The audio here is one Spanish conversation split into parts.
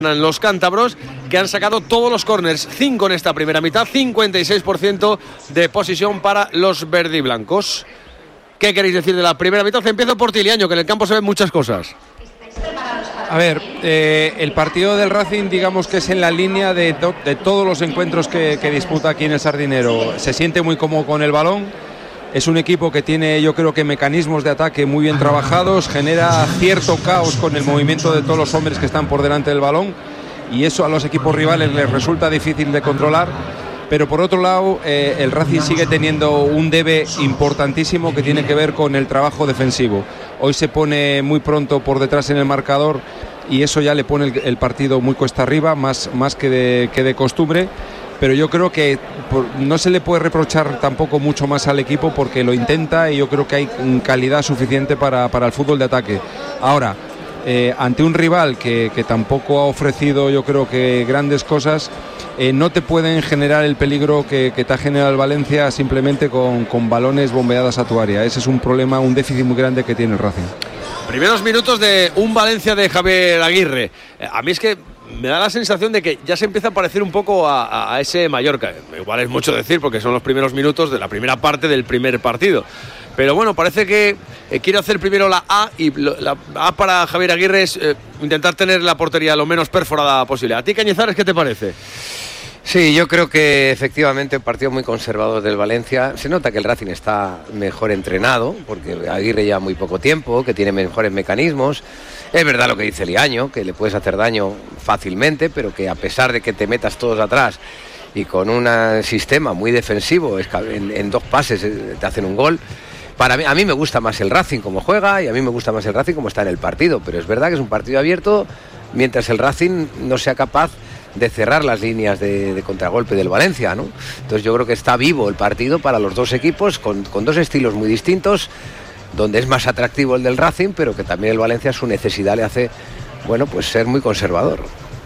Los cántabros, que han sacado todos los córners, 5 en esta primera mitad, 56% de posesión para los verdiblancos. ¿Qué queréis decir de la primera mitad? Empiezo por Tiliaño, que en el campo se ven muchas cosas. A ver, el partido del Racing, digamos que es en la línea de todos los encuentros que disputa aquí en el Sardinero. Se siente muy cómodo con el balón. Es un equipo que tiene, yo creo que mecanismos de ataque muy bien trabajados, genera cierto caos con el movimiento de todos los hombres que están por delante del balón, y eso a los equipos rivales les resulta difícil de controlar. Pero por otro lado, el Racing sigue teniendo un debe importantísimo que tiene que ver con el trabajo defensivo. Hoy se pone muy pronto por detrás en el marcador y eso ya le pone el partido muy cuesta arriba, más que de costumbre. Pero yo creo que no se le puede reprochar tampoco mucho más al equipo porque lo intenta, y yo creo que hay calidad suficiente para el fútbol de ataque. Ahora, ante un rival que tampoco ha ofrecido, yo creo que grandes cosas, no te pueden generar el peligro que te ha generado el Valencia simplemente con balones bombeados a tu área. Ese es un problema, un déficit muy grande que tiene el Racing. Primeros minutos de un Valencia de Javier Aguirre. A mí es que me da la sensación de que ya se empieza a parecer un poco a ese Mallorca. Igual es mucho decir porque son los primeros minutos de la primera parte del primer partido. Pero bueno, parece que quiere hacer primero la A, y la A para Javier Aguirre es intentar tener la portería lo menos perforada posible. ¿A ti, Cañizares, qué te parece? Sí, yo creo que efectivamente un partido muy conservador del Valencia. Se nota que el Racing está mejor entrenado, porque Aguirre lleva muy poco tiempo, que tiene mejores mecanismos. Es verdad lo que dice Liaño, que le puedes hacer daño fácilmente, pero que a pesar de que te metas todos atrás y con un sistema muy defensivo, en 2 pases te hacen un gol. A mí me gusta más el Racing como juega, y a mí me gusta más el Racing como está en el partido, pero es verdad que es un partido abierto mientras el Racing no sea capaz de cerrar las líneas de contragolpe del Valencia, ¿no? Entonces yo creo que está vivo el partido para los dos equipos, con 2 estilos muy distintos, donde es más atractivo el del Racing, pero que también el Valencia, su necesidad le hace, bueno, pues ser muy conservador.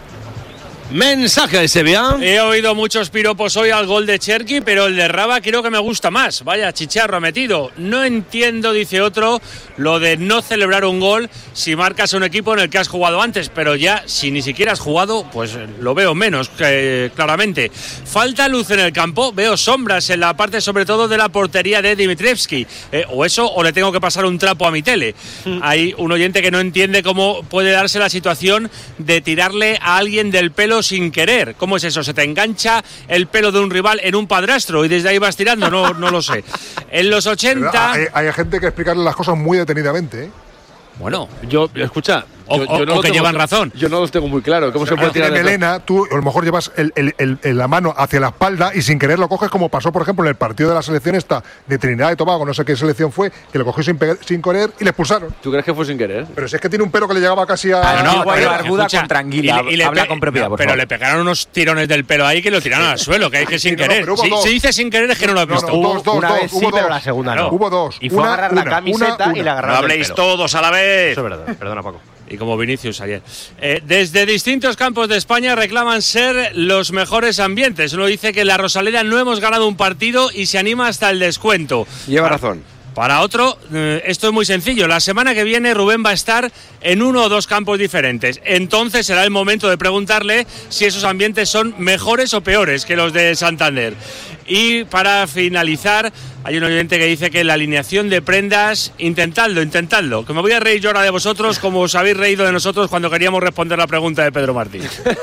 Mensaje de Sevilla. He oído muchos piropos hoy al gol de Cherki, pero el de Raba creo que me gusta más. Vaya chicharro ha metido. No entiendo, dice otro, lo de no celebrar un gol si marcas a un equipo en el que has jugado antes, pero ya si ni siquiera has jugado, pues lo veo menos claramente. Falta luz en el campo, veo sombras en la parte sobre todo de la portería de Dimitrievski. O eso, o le tengo que pasar un trapo a mi tele. Hay un oyente que no entiende cómo puede darse la situación de tirarle a alguien del pelo sin querer. ¿Cómo es eso? ¿Se te engancha el pelo de un rival en un padrastro y desde ahí vas tirando? No lo sé. En los 80... Hay gente que explicarle las cosas muy detenidamente, ¿eh? Bueno, yo escucha... O que llevan razón. Yo no los tengo muy claro. ¿Cómo se puede tirar de melena? Tú a lo mejor llevas la mano hacia la espalda y sin querer lo coges, como pasó, por ejemplo, en el partido de la selección esta de Trinidad y Tobago, no sé qué selección fue, que lo cogió sin querer y le expulsaron. ¿Tú crees que fue sin querer? Pero si es que tiene un pelo que le llegaba casi a... No, Barbuda con tranquila. Y habla con propiedad, por favor. Pero le pegaron unos tirones del pelo ahí que lo tiraron al suelo, que hay que sin querer. Si dice sin querer es que no lo has visto. Una vez sí, pero la segunda no. Hubo 2. Y fue a agarrar la camiseta y la agarraron. No habléis todos a la vez. Eso es verdad. Perdona, Paco. Y como Vinicius ayer. Desde distintos campos de España reclaman ser los mejores ambientes. Uno dice que en la Rosaleda no hemos ganado un partido y se anima hasta el descuento. Lleva razón. Para otro, esto es muy sencillo. La semana que viene Rubén va a estar en 1 o 2 campos diferentes. Entonces será el momento de preguntarle si esos ambientes son mejores o peores que los de Santander. Y para finalizar, hay un oyente que dice que la alineación de prendas, intentadlo, que me voy a reír yo ahora de vosotros como os habéis reído de nosotros cuando queríamos responder la pregunta de Pedro Martín.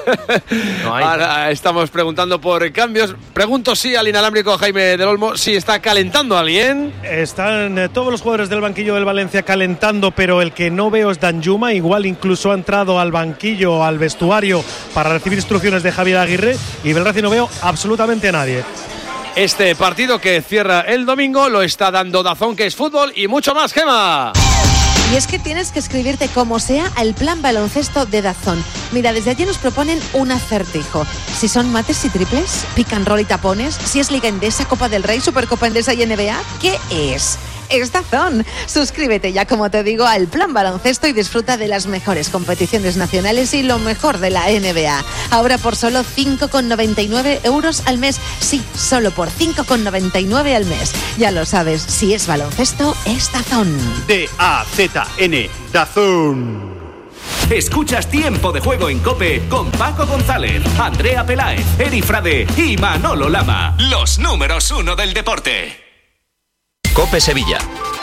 Ahora estamos preguntando por cambios. Pregunto si al inalámbrico Jaime del Olmo, si está calentando alguien. Están todos los jugadores del banquillo del Valencia calentando, pero el que no veo es Danjuma. Igual incluso ha entrado al banquillo, al vestuario, para recibir instrucciones de Javier Aguirre, y del Racing no veo absolutamente a nadie. Este partido que cierra el domingo lo está dando DAZN, que es fútbol y mucho más, Gema. Y es que tienes que escribirte como sea al plan baloncesto de DAZN. Mira, desde allí nos proponen un acertijo. Si son mates y triples, pick and roll y tapones, si es Liga Endesa, Copa del Rey, Supercopa Endesa y NBA, ¿qué es? Es DAZN. Suscríbete ya, como te digo, al plan baloncesto y disfruta de las mejores competiciones nacionales y lo mejor de la NBA. Ahora por solo 5,99 euros al mes. Sí, solo por 5,99 al mes. Ya lo sabes, si es baloncesto, es DAZN. DAZN, DAZN. Escuchas Tiempo de Juego en COPE con Paco González, Andrea Peláez, Eri Frade y Manolo Lama. Los números 1 del deporte. COPE Sevilla.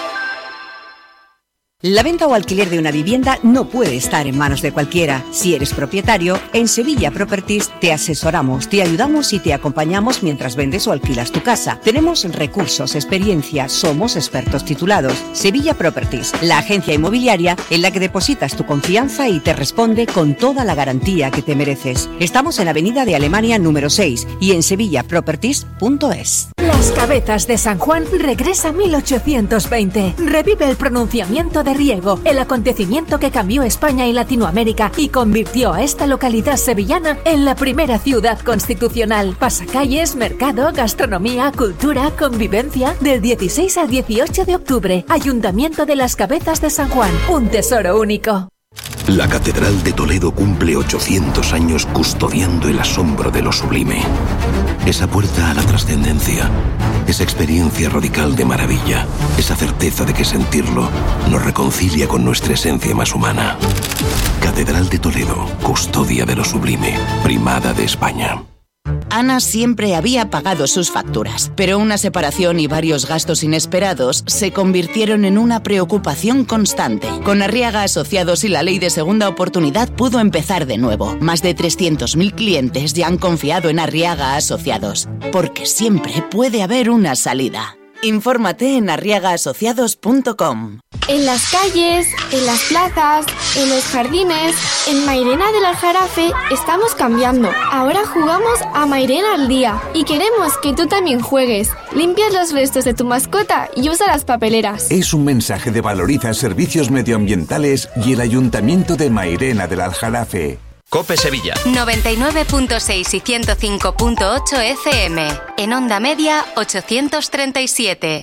La venta o alquiler de una vivienda no puede estar en manos de cualquiera. Si eres propietario, en Sevilla Properties te asesoramos, te ayudamos y te acompañamos mientras vendes o alquilas tu casa. Tenemos recursos, experiencia, somos expertos titulados. Sevilla Properties, la agencia inmobiliaria en la que depositas tu confianza y te responde con toda la garantía que te mereces. Estamos en Avenida de Alemania número 6 y en sevillaproperties.es. Las Cabezas de San Juan regresa 1820. Revive el pronunciamiento de Riego, el acontecimiento que cambió España y Latinoamérica y convirtió a esta localidad sevillana en la primera ciudad constitucional. Pasacalles, mercado, gastronomía, cultura, convivencia, del 16 al 18 de octubre. Ayuntamiento de Las Cabezas de San Juan, un tesoro único. La Catedral de Toledo cumple 800 años custodiando el asombro de lo sublime. Esa puerta a la trascendencia, esa experiencia radical de maravilla, esa certeza de que sentirlo nos reconcilia con nuestra esencia más humana. Catedral de Toledo, custodia de lo sublime, primada de España. Ana siempre había pagado sus facturas, pero una separación y varios gastos inesperados se convirtieron en una preocupación constante. Con Arriaga Asociados y la ley de segunda oportunidad pudo empezar de nuevo. Más de 300.000 clientes ya han confiado en Arriaga Asociados, porque siempre puede haber una salida. Infórmate en arriagaasociados.com. En las calles, en las plazas, en los jardines, en Mairena del Aljarafe estamos cambiando. Ahora jugamos a Mairena al día y queremos que tú también juegues. Limpias los restos de tu mascota y usa las papeleras. Es un mensaje de Valoriza Servicios Medioambientales y el Ayuntamiento de Mairena del Aljarafe. COPE Sevilla. 99.6 y 105.8 FM. En onda media 837.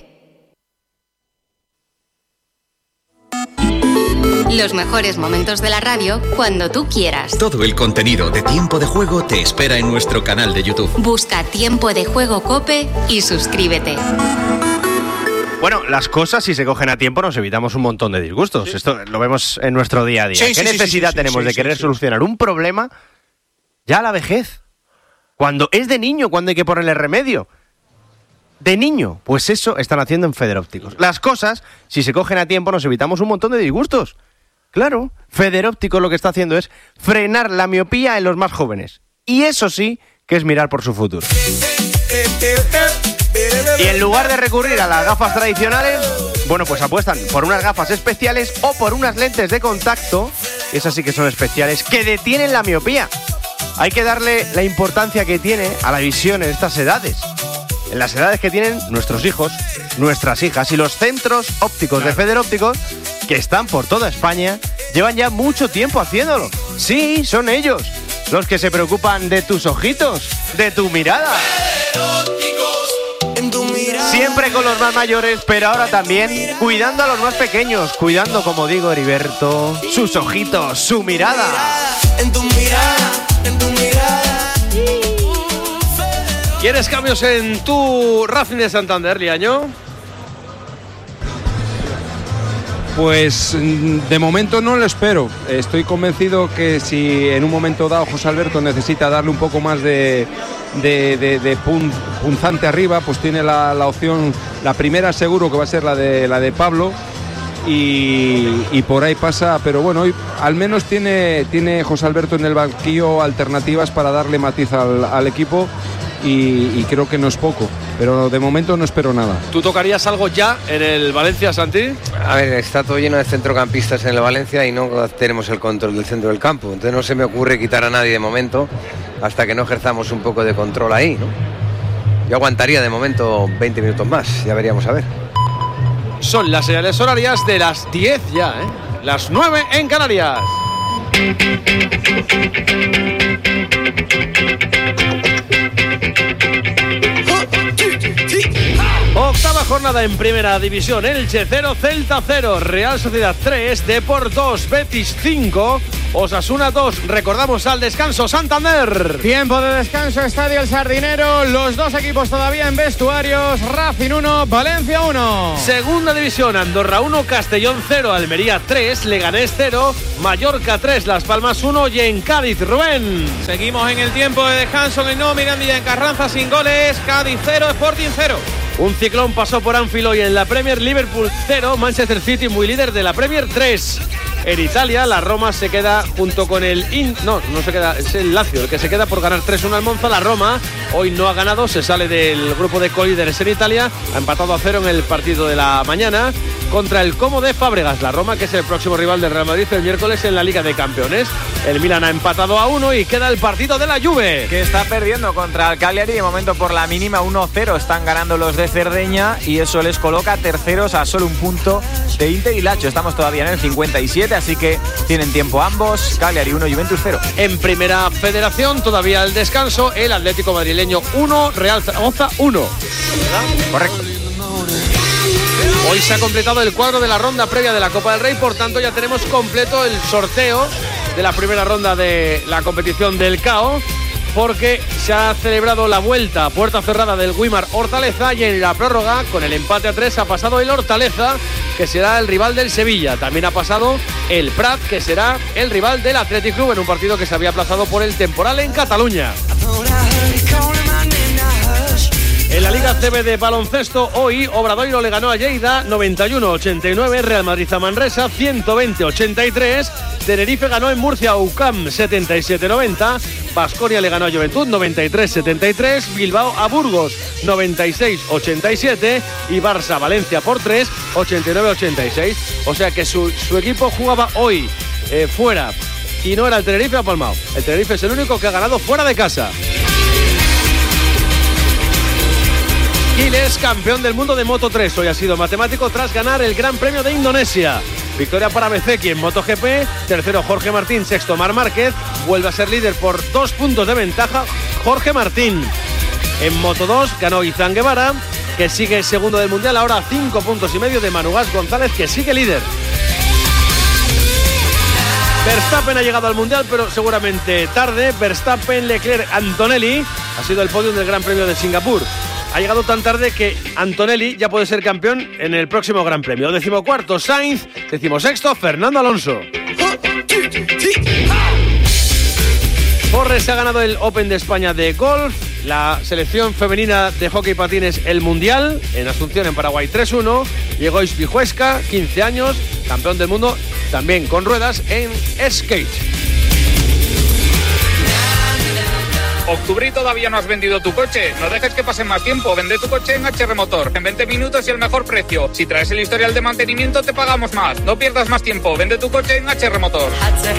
Los mejores momentos de la radio cuando tú quieras. Todo el contenido de Tiempo de Juego te espera en nuestro canal de YouTube. Busca Tiempo de Juego COPE y suscríbete. Bueno, las cosas si se cogen a tiempo nos evitamos un montón de disgustos. Sí. Esto lo vemos en nuestro día a día. ¿Qué necesidad tenemos de querer solucionar un problema ya a la vejez? Cuando es de niño, cuando hay que ponerle remedio. De niño, pues eso están haciendo en Federópticos. Las cosas, si se cogen a tiempo, nos evitamos un montón de disgustos. Claro, Federópticos lo que está haciendo es frenar la miopía en los más jóvenes. Y eso sí que es mirar por su futuro. Y en lugar de recurrir a las gafas tradicionales, bueno, pues apuestan por unas gafas especiales o por unas lentes de contacto, esas sí que son especiales, que detienen la miopía. Hay que darle la importancia que tiene a la visión en estas edades. En las edades que tienen nuestros hijos, nuestras hijas, y los centros ópticos de Federópticos, que están por toda España, llevan ya mucho tiempo haciéndolo. Sí, son ellos los que se preocupan de tus ojitos, de tu mirada. Siempre con los más mayores, pero ahora también cuidando a los más pequeños, cuidando, como digo, Heriberto, sus ojitos, su mirada. En tu mirada, en tu mirada. ¿Quieres cambios en tu Racing de Santander, Liaño? Pues de momento no lo espero. Estoy convencido que si en un momento dado José Alberto necesita darle un poco más de punzante arriba, pues tiene la opción, la primera seguro que va a ser la de Pablo, y por ahí pasa, pero bueno, hoy al menos tiene José Alberto en el banquillo alternativas para darle matiz al equipo. Y creo que no es poco, pero de momento no espero nada. ¿Tú tocarías algo ya en el Valencia, Santi? A ver, está todo lleno de centrocampistas en el Valencia y no tenemos el control del centro del campo. Entonces no se me ocurre quitar a nadie de momento hasta que no ejerzamos un poco de control ahí, ¿no? Yo aguantaría de momento 20 minutos más, ya veríamos a ver. Son las señales horarias de las 10 ya, ¿eh? Las 9 en Canarias. Octava jornada en Primera División. Elche 0, Celta 0, Real Sociedad 3, Depor 2, Betis 5. Osasuna 2. Recordamos al descanso Santander. Tiempo de descanso, Estadio El Sardinero. Los dos equipos todavía en vestuarios. Racing 1, Valencia 1. Segunda división, Andorra 1, Castellón 0, Almería 3, Leganés 0, Mallorca 3, Las Palmas 1 y en Cádiz, Rubén. Seguimos en el tiempo de descanso en el nuevo Mirandilla en Carranza sin goles. Cádiz 0, Sporting 0. Un ciclón pasó por Anfield hoy en la Premier. Liverpool 0, Manchester City muy líder de la Premier 3. En Italia, la Roma se queda junto con el... No se queda, es el Lazio el que se queda por ganar 3-1 al Monza. La Roma hoy no ha ganado, se sale del grupo de colíderes en Italia. Ha empatado a 0 en el partido de la mañana contra el Como de Fábregas. La Roma, que es el próximo rival del Real Madrid el miércoles en la Liga de Campeones. El Milan ha empatado a 1 y queda el partido de la Juve, que está perdiendo contra el Cagliari. De momento por la mínima 1-0 están ganando los de Cerdeña y eso les coloca terceros a solo un punto de Inter y Lazio. Estamos todavía en el 57, así que tienen tiempo ambos. Cagliari 1, Juventus 0. En Primera Federación, todavía al descanso, el Atlético madrileño 1, Real Zaragoza 1. ¿Verdad? Correcto. Hoy se ha completado el cuadro de la ronda previa de la Copa del Rey, por tanto ya tenemos completo el sorteo de la primera ronda de la competición del CAO, porque se ha celebrado la vuelta a puerta cerrada del Guimar Hortaleza y en la prórroga, con el empate a 3, ha pasado el Hortaleza, que será el rival del Sevilla. También ha pasado el Prat, que será el rival del Athletic Club, en un partido que se había aplazado por el temporal en Cataluña. En la Liga CB de baloncesto, hoy Obradoiro le ganó a Lleida 91-89, Real Madrid a Manresa 120-83, Tenerife ganó en Murcia a UCAM 77-90, Baskonia le ganó a Juventud 93-73, Bilbao a Burgos 96-87 y Barça Valencia por 3 89-86. O sea que su equipo jugaba hoy fuera y no era el Tenerife, ha palmado. El Tenerife es el único que ha ganado fuera de casa. Giles, campeón del mundo de Moto 3, hoy ha sido matemático tras ganar el Gran Premio de Indonesia. Victoria para Bezeki en MotoGP, tercero Jorge Martín, sexto Marc Márquez, vuelve a ser líder por 2 puntos de ventaja Jorge Martín. En Moto 2 ganó Izan Guevara, que sigue segundo del Mundial, ahora 5 puntos y medio de Manu Gas González, que sigue líder. Verstappen ha llegado al Mundial, pero seguramente tarde. Verstappen, Leclerc, Antonelli, ha sido el podio del Gran Premio de Singapur. Ha llegado tan tarde que Antonelli ya puede ser campeón en el próximo Gran Premio. 14º Sainz, 16º Fernando Alonso. Forres ha ganado el Open de España de golf. La selección femenina de hockey patines el Mundial en Asunción, en Paraguay, 3-1. Llegó Ispijuesca, 15 años, campeón del mundo también con ruedas en skate. Octubre y todavía no has vendido tu coche. No dejes que pase más tiempo. Vende tu coche en HR Motor. En 20 minutos y el mejor precio. Si traes el historial de mantenimiento te pagamos más. No pierdas más tiempo. Vende tu coche en HR Motor.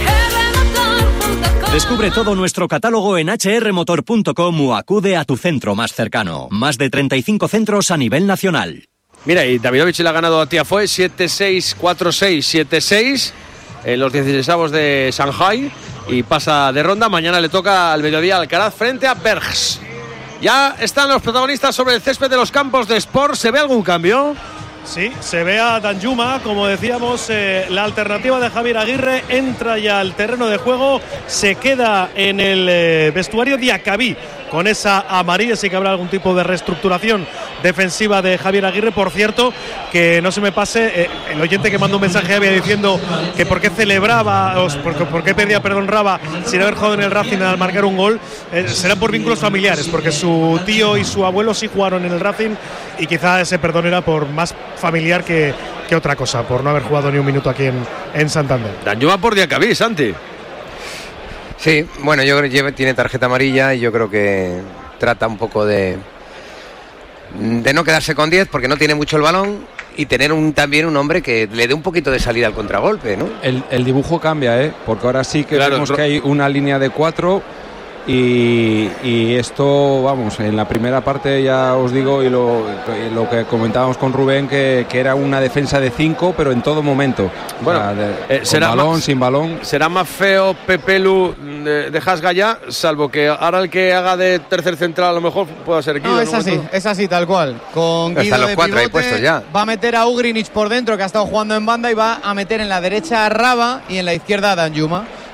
Descubre todo nuestro catálogo en hrmotor.com o acude a tu centro más cercano. Más de 35 centros a nivel nacional. Mira, y Davidovich le ha ganado a Tiafoe 7-6, 4-6, 7-6 en los 16avos de Shanghai. Y pasa de ronda. Mañana le toca al mediodía Alcaraz frente a Bergs. Ya están los protagonistas sobre el césped de los campos de Sport. ¿Se ve algún cambio? Sí, se ve a Danjuma, como decíamos, la alternativa de Javier Aguirre entra ya al terreno de juego, se queda en el vestuario Diacabí con esa amarilla. Sí que habrá algún tipo de reestructuración defensiva de Javier Aguirre. Por cierto, que no se me pase, el oyente que mandó un mensaje había diciendo que por qué celebraba, por qué pedía perdón Raba sin haber jugado en el Racing al marcar un gol. Será por vínculos familiares, porque su tío y su abuelo sí jugaron en el Racing y quizá ese perdón era por más familiar que otra cosa, por no haber jugado ni un minuto aquí en Santander. Danjuma por Diacabí, Santi. Sí, bueno, yo creo que tiene tarjeta amarilla y yo creo que trata un poco de no quedarse con 10 porque no tiene mucho el balón y tener también un hombre que le dé un poquito de salida al contragolpe, ¿no? El dibujo cambia, porque ahora sí que vemos que hay una línea de 4 y esto, vamos, en la primera parte ya os digo, y lo que comentábamos con Rubén, que era una defensa de 5, pero en todo momento. Bueno, será balón, más, sin balón. Será más feo Pepelu de Hasgaya, salvo que ahora el que haga de tercer central a lo mejor pueda ser Guido. No, es así, tal cual. Con Guido están los de 4 pivote, ahí puestos ya. Va a meter a Ugrinic por dentro, que ha estado jugando en banda, y va a meter en la derecha a Raba y en la izquierda a Danjuma.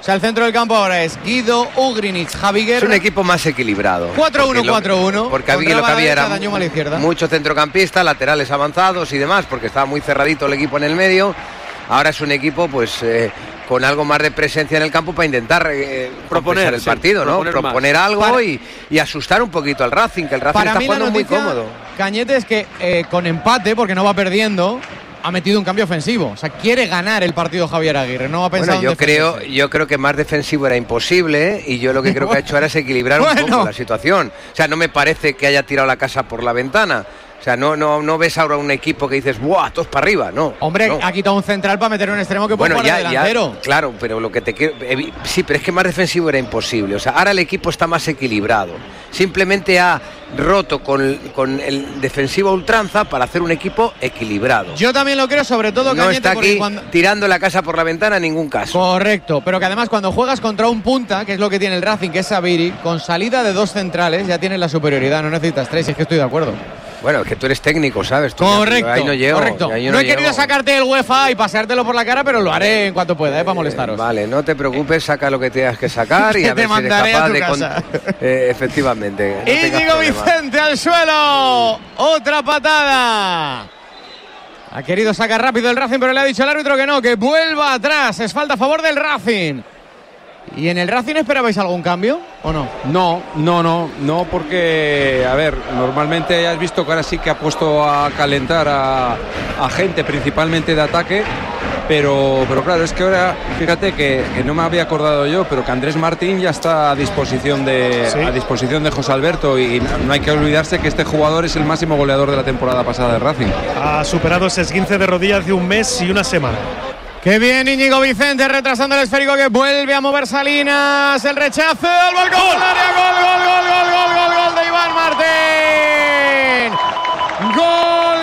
O sea, el centro del campo ahora es Guido, Ugrinic, Javi Guerra. Es un equipo más equilibrado. 4-1-4-1. Porque había lo que había era muchos centrocampistas, laterales avanzados y demás, porque estaba muy cerradito el equipo en el medio. Ahora es un equipo, pues, con algo más de presencia en el campo para intentar proponer el partido, ¿no? Proponer algo y asustar un poquito al Racing, que el Racing está jugando muy cómodo. Cañete, es que con empate, porque no va perdiendo, ha metido un cambio ofensivo. O sea, quiere ganar el partido Javier Aguirre, no ha pensado en defenderse. Yo creo que más defensivo era imposible y yo lo que creo que ha hecho ahora es equilibrar un poco la situación. O sea, no me parece que haya tirado la casa por la ventana. O sea, no ves ahora un equipo que dices, ¡buah, todos para arriba! No. Hombre, no. Ha quitado un central para meter un extremo que puede jugar delantero. Claro, pero lo que te quiero... Sí, pero es que más defensivo era imposible. O sea, ahora el equipo está más equilibrado. Simplemente ha roto con el defensivo a ultranza para hacer un equipo equilibrado. Yo también lo creo, sobre todo, no está aquí tirando la casa por la ventana en ningún caso. Correcto, pero que además cuando juegas contra un punta, que es lo que tiene el Racing, que es Sabiri, con salida de 2 centrales ya tienes la superioridad, no necesitas 3, es que estoy de acuerdo. Bueno, es que tú eres técnico, ¿sabes? Correcto, ahí no llego, correcto. Ahí no he querido sacarte el UEFA y paseártelo por la cara, pero lo haré en cuanto pueda, para molestaros. Vale, no te preocupes, saca lo que tengas que sacar y a ver si eres capaz de... efectivamente. No Íñigo Vicente al suelo. Otra patada. Ha querido sacar rápido el Racing, pero le ha dicho al árbitro que no, que vuelva atrás. Es falta a favor del Racing. ¿Y en el Racing esperabais algún cambio o no? No, porque, a ver, normalmente ya has visto que ahora sí que ha puesto a calentar a gente, principalmente de ataque, pero claro, es que ahora, fíjate que no me había acordado yo, pero que Andrés Martín ya está a disposición de José Alberto, y no hay que olvidarse que este jugador es el máximo goleador de la temporada pasada de Racing. Ha superado ese esguince de rodilla hace un mes y una semana. Qué bien Íñigo Vicente, retrasando el esférico que vuelve a mover Salinas, el rechazo, el balcón del área, gol de Iván Martín. Gol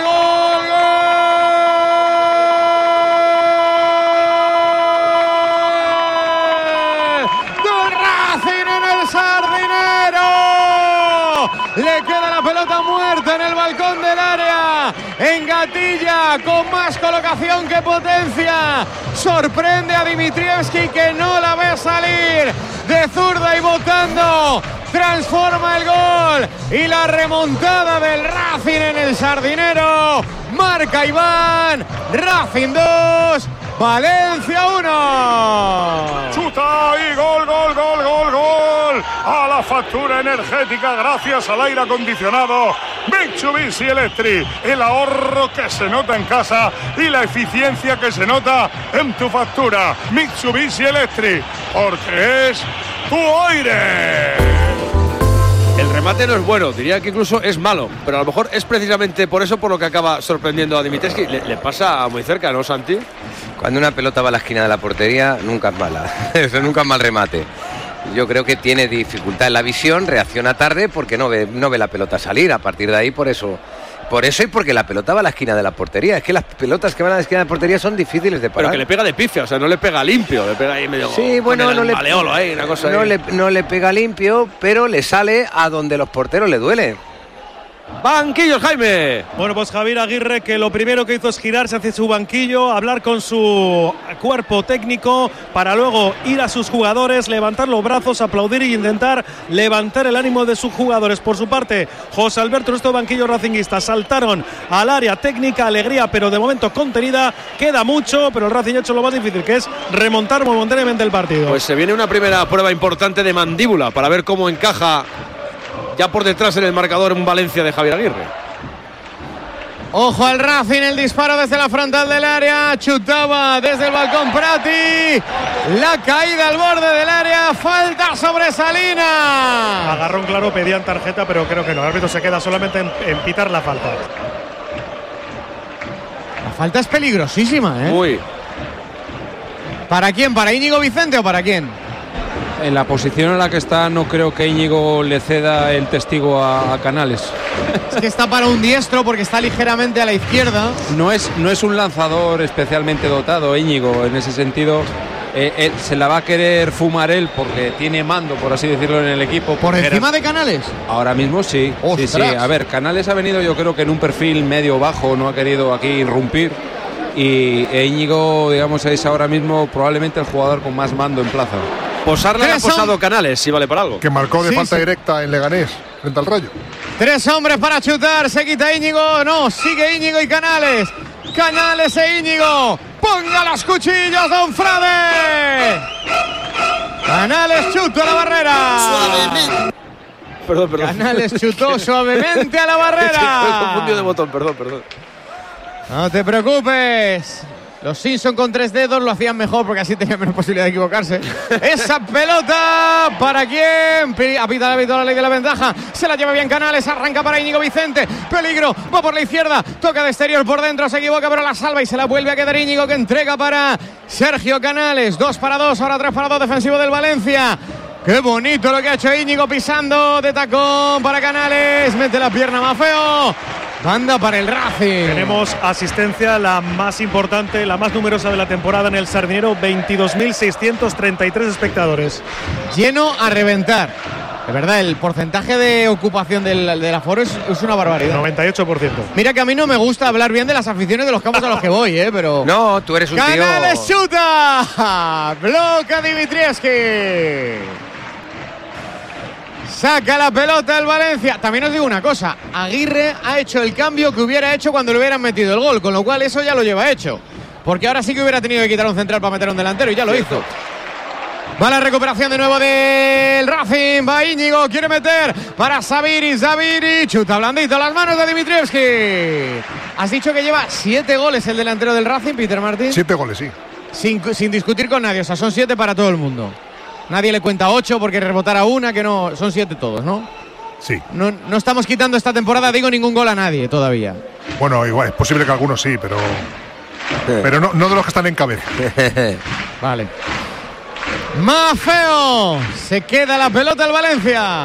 del Racing en el Sardinero. Le queda la pelota muerta en el balcón del área. Engatilla con más colocación que potencia. Sorprende a Dimitrievski, que no la ve salir de zurda y botando. Transforma el gol y la remontada del Racing en el Sardinero. Marca Iván. Racing 2, Valencia 1. Chuta y gol. A la factura energética gracias al aire acondicionado Mitsubishi Electric. El ahorro que se nota en casa y la eficiencia que se nota en tu factura. Mitsubishi Electric, porque es tu aire. El remate no es bueno, diría que incluso es malo, pero a lo mejor es precisamente por eso por lo que acaba sorprendiendo a Dimitrievski. Le pasa muy cerca, ¿no, Santi? Cuando una pelota va a la esquina de la portería, nunca es mala. Eso nunca es mal remate. Yo creo que tiene dificultad en la visión, reacciona tarde porque no ve la pelota salir. A partir de ahí, por eso y porque la pelota va a la esquina de la portería. Es que las pelotas que van a la esquina de la portería son difíciles de parar. Pero que le pega de pifia, o sea, no le pega limpio, le pega ahí medio... Sí, bueno, no le pega limpio, pero le sale a donde los porteros le duele. Banquillos, Jaime. Bueno, pues Javier Aguirre, que lo primero que hizo es girarse hacia su banquillo, hablar con su cuerpo técnico para luego ir a sus jugadores, levantar los brazos, aplaudir y intentar levantar el ánimo de sus jugadores. Por su parte, José Alberto, nuestro banquillo racinguista, saltaron al área técnica, alegría, pero de momento contenida. Queda mucho, pero el Racing ha hecho lo más difícil, que es remontar momentáneamente el partido. Pues se viene una primera prueba importante de mandíbula para ver cómo encaja ya por detrás en el marcador un Valencia de Javier Aguirre. Ojo al Racing, el disparo desde la frontal del área, chutaba desde el balcón Prati, la caída al borde del área, falta sobre Salinas. Agarrón claro, pedían tarjeta, pero creo que no, el árbitro se queda solamente en pitar la falta. La falta es peligrosísima, ¿eh? Muy. ¿Para quién? ¿Para Íñigo Vicente o para quién? En la posición en la que está, no creo que Íñigo le ceda el testigo a Canales. Es que está para un diestro porque está ligeramente a la izquierda. No es un lanzador especialmente dotado, Íñigo, en ese sentido. Se la va a querer fumar él porque tiene mando, por así decirlo, en el equipo. ¿Por encima de Canales? Ahora mismo sí. Sí. A ver, Canales ha venido, yo creo que en un perfil medio-bajo, no ha querido aquí irrumpir. y Íñigo, digamos, es ahora mismo probablemente el jugador con más mando en plaza. Posarle ha posado Canales, si vale para algo. Que marcó de falta directa en Leganés, frente al Rayo. 3 hombres para chutar, se quita Íñigo, no, sigue Íñigo y Canales. Canales e Íñigo, ponga las cuchillas, don Frade. Canales chutó a la barrera. Suavemente. Perdón. Canales chutó suavemente a la barrera. Estoy confundido de botón, perdón. No te preocupes. Los Simpson con 3 dedos lo hacían mejor porque así tenían menos posibilidad de equivocarse. Esa pelota, ¿para quién? Apita el árbitro, la ley de la ventaja. Se la lleva bien Canales, arranca para Íñigo Vicente. Peligro, va por la izquierda, toca de exterior por dentro, se equivoca pero la salva y se la vuelve a quedar Íñigo, que entrega para Sergio Canales. 2 para 2, ahora 3 para 2 defensivo del Valencia. Qué bonito lo que ha hecho Íñigo pisando de tacón para Canales. Mete la pierna más feo. Banda para el Racing. Tenemos asistencia, la más importante, la más numerosa de la temporada en el Sardinero. 22.633 espectadores. Lleno a reventar. De verdad, el porcentaje de ocupación del aforo es una barbaridad. 98%. Mira que a mí no me gusta hablar bien de las aficiones de los campos a los que voy, pero... No, tú eres un tío... ¡Canales chuta! Bloca Dimitrievski. Saca la pelota el Valencia. También os digo una cosa, Aguirre ha hecho el cambio que hubiera hecho cuando le hubieran metido el gol, con lo cual eso ya lo lleva hecho. Porque ahora sí que hubiera tenido que quitar un central para meter un delantero y ya lo hizo. Va la recuperación de nuevo del Racing. Va Íñigo, quiere meter para Zaviri, chuta blandito las manos de Dimitrievski. Has dicho que lleva 7 goles el delantero del Racing, Peter Martín. 7 goles, sí. Sin discutir con nadie, o sea, son 7 para todo el mundo. Nadie le cuenta 8 porque rebotara una, que no, son 7 todos, ¿no? Sí. No estamos quitando esta temporada, digo, ningún gol a nadie todavía. Bueno, igual, es posible que algunos sí, pero no de los que están en cabeza. Vale. Más feo. Se queda la pelota el Valencia.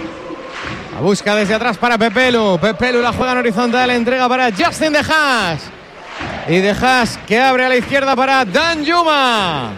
La busca desde atrás para Pepelu. Pepelu la juega en horizontal, entrega para Justin De Haas. Y De Haas que abre a la izquierda para Danjuma.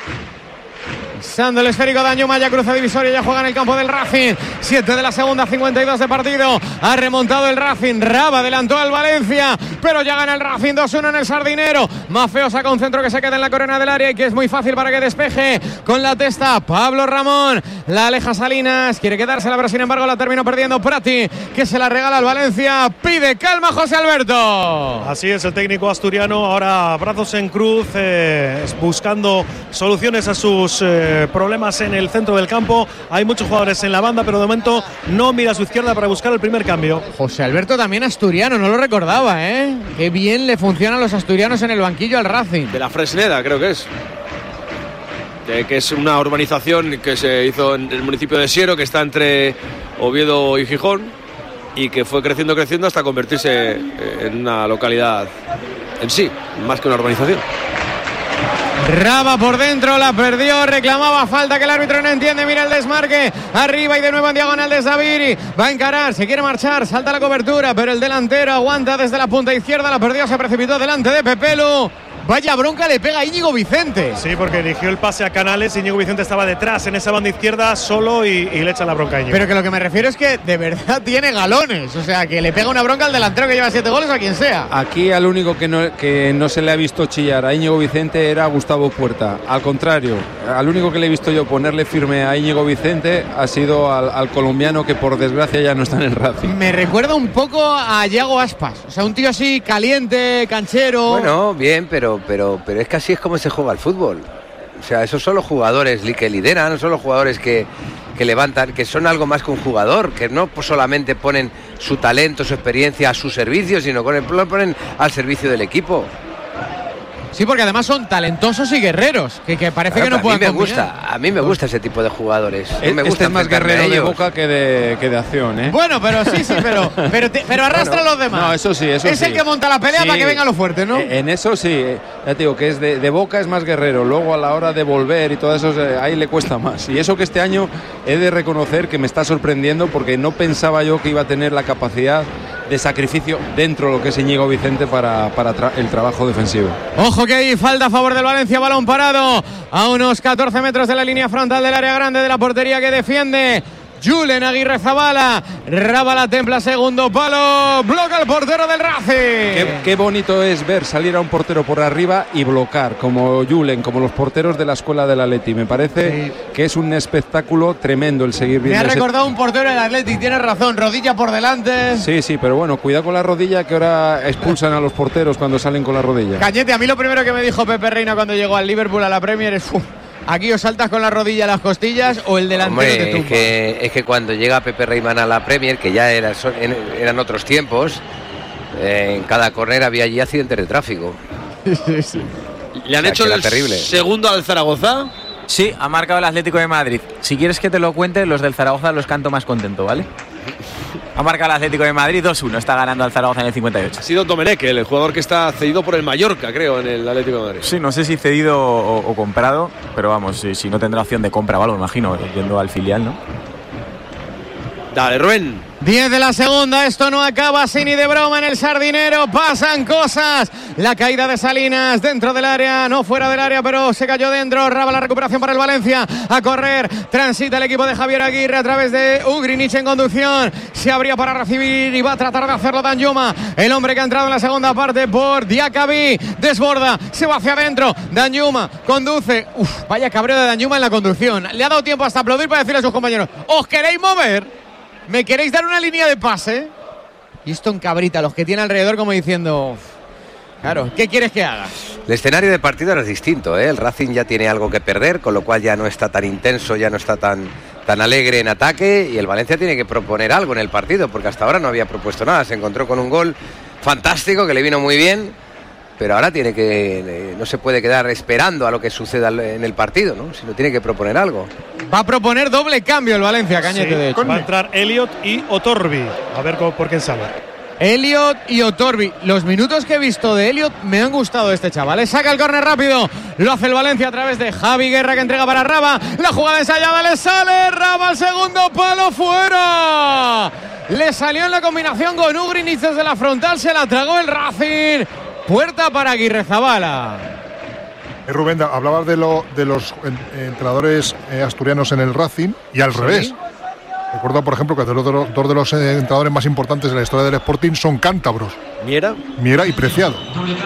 Pisando el esférico Danjuma, ya cruza divisoria, ya juega en el campo del Racing. 7 de la segunda, 52 de partido. Ha remontado el Racing. Raba adelantó al Valencia, pero ya gana el Racing 2-1 en el Sardinero. Más feo saca un centro que se queda en la corona del área y que es muy fácil para que despeje con la testa Pablo Ramón. La aleja Salinas, quiere quedársela, pero sin embargo la terminó perdiendo Prati, que se la regala al Valencia. Pide calma José Alberto. Así es, el técnico asturiano ahora brazos en cruz, buscando soluciones a sus problemas en el centro del campo. Hay muchos jugadores en la banda, pero de momento no mira a su izquierda para buscar el primer cambio. José Alberto también asturiano, no lo recordaba, ¿eh? Qué bien le funcionan los asturianos en el banquillo al Racing. De la Fresneda, creo que es. Que es una urbanización que se hizo en el municipio de Siero, que está entre Oviedo y Gijón, y que fue creciendo hasta convertirse en una localidad en sí, más que una urbanización. Raba por dentro, la perdió, reclamaba falta que el árbitro no entiende, mira el desmarque, arriba y de nuevo en diagonal de Zaviri, va a encarar, se quiere marchar, salta la cobertura, pero el delantero aguanta desde la punta izquierda, la perdió, se precipitó delante de Pepelu. Vaya bronca le pega a Íñigo Vicente. Sí, porque eligió el pase a Canales. Íñigo Vicente estaba detrás en esa banda izquierda solo y le echa la bronca a Íñigo. Pero que lo que me refiero es que de verdad tiene galones. O sea, que le pega una bronca al delantero que lleva 7 goles o a quien sea. Aquí al único que no se le ha visto chillar a Íñigo Vicente era Gustavo Puerta. Al contrario, al único que le he visto yo ponerle firme a Íñigo Vicente ha sido al colombiano, que por desgracia ya no está en el Racing. Me recuerda un poco a Yago Aspas. O sea, un tío así caliente, canchero. Bueno, bien, pero es que así es como se juega el fútbol. O sea, esos son los jugadores que lideran, son los jugadores que levantan, que son algo más que un jugador, que no solamente ponen su talento, su experiencia a su servicio, sino que lo ponen al servicio del equipo. Sí, porque además son talentosos y guerreros, que parece que no pueden combinar. A mí me gusta ese tipo de jugadores. Me gusta es más guerrero de boca que de acción, ¿eh? Bueno, pero sí, pero arrastra a los demás. No, eso sí, es el que monta la pelea para que venga lo fuerte, ¿no? En eso sí, ya te digo que es de boca es más guerrero. Luego a la hora de volver y todo eso, ahí le cuesta más. Y eso que este año he de reconocer que me está sorprendiendo, porque no pensaba yo que iba a tener la capacidad de sacrificio dentro de lo que es Íñigo Vicente para el trabajo defensivo. Ojo que hay falta a favor del Valencia, balón parado a unos 14 metros de la línea frontal del área grande de la portería que defiende Julen Aguirrezabala. Rábala templa segundo palo. Bloca el portero del Racing. Qué bonito es ver salir a un portero por arriba y bloquear, como Julen, como los porteros de la escuela del Atleti. Me parece que es un espectáculo tremendo el seguir viendo. Me ha recordado un portero del Atleti, tienes razón, rodilla por delante. Sí, pero bueno, cuidado con la rodilla, que ahora expulsan a los porteros cuando salen con la rodilla. Cañete, a mí lo primero que me dijo Pepe Reina cuando llegó al Liverpool a la Premier es: aquí os saltas con la rodilla a las costillas o el delantero te tumba. Es que cuando llega Pepe Reina a la Premier, que ya eran otros tiempos, en cada córner había allí accidentes de tráfico. ¿Le han hecho el segundo al Zaragoza? Sí, ha marcado el Atlético de Madrid. Si quieres que te lo cuente, los del Zaragoza los canto más contento, ¿vale? Ha marcado el Atlético de Madrid 2-1, está ganando al Zaragoza en el 58. Ha sido Domenech, el jugador que está cedido por el Mallorca, creo, en el Atlético de Madrid. Sí, no sé si cedido o comprado, pero vamos, si no tendrá opción de compra o algo, imagino, yendo al filial, ¿no? Dale, Rubén. 10 de la segunda, esto no acaba así ni de broma en el Sardinero, pasan cosas. La caída de Salinas dentro del área, no fuera del área, pero se cayó dentro. Raba la recuperación para el Valencia, a correr, transita el equipo de Javier Aguirre a través de Ugrinic en conducción. Se abría para recibir y va a tratar de hacerlo Danjuma, el hombre que ha entrado en la segunda parte por Diacabí. Desborda, se va hacia adentro, Danjuma conduce. Vaya cabreo de Danjuma en la conducción. Le ha dado tiempo hasta aplaudir para decirle a sus compañeros: ¿os queréis mover? ¿Me queréis dar una línea de pase? Y esto en cabrita, los que tiene alrededor como diciendo: claro, ¿qué quieres que haga? El escenario de partido ahora es distinto, ¿eh? El Racing ya tiene algo que perder, con lo cual ya no está tan intenso, ya no está tan alegre en ataque, y el Valencia tiene que proponer algo en el partido, porque hasta ahora no había propuesto nada. Se encontró con un gol fantástico que le vino muy bien, pero ahora tiene que no se puede quedar esperando a lo que suceda en el partido, ¿no? Sino tiene que proponer algo. Va a proponer doble cambio el Valencia, Cañete, de hecho. Va a entrar Elliot y Otorbi. A ver por quién sale. Elliot y Otorbi. Los minutos que he visto de Elliot me han gustado este chaval. Saca el córner rápido. Lo hace el Valencia a través de Javi Guerra, que entrega para Raba. La jugada ensayada le sale. Raba al segundo palo, fuera. Le salió en la combinación con Ugrinic desde la frontal. Se la tragó el Racing. Puerta para Aguirrezabala. Rubén, hablabas de los entrenadores asturianos en el Racing y al revés. Recuerdo, por ejemplo, que dos de los entrenadores más importantes de la historia del Sporting son cántabros. Miera y Preciado.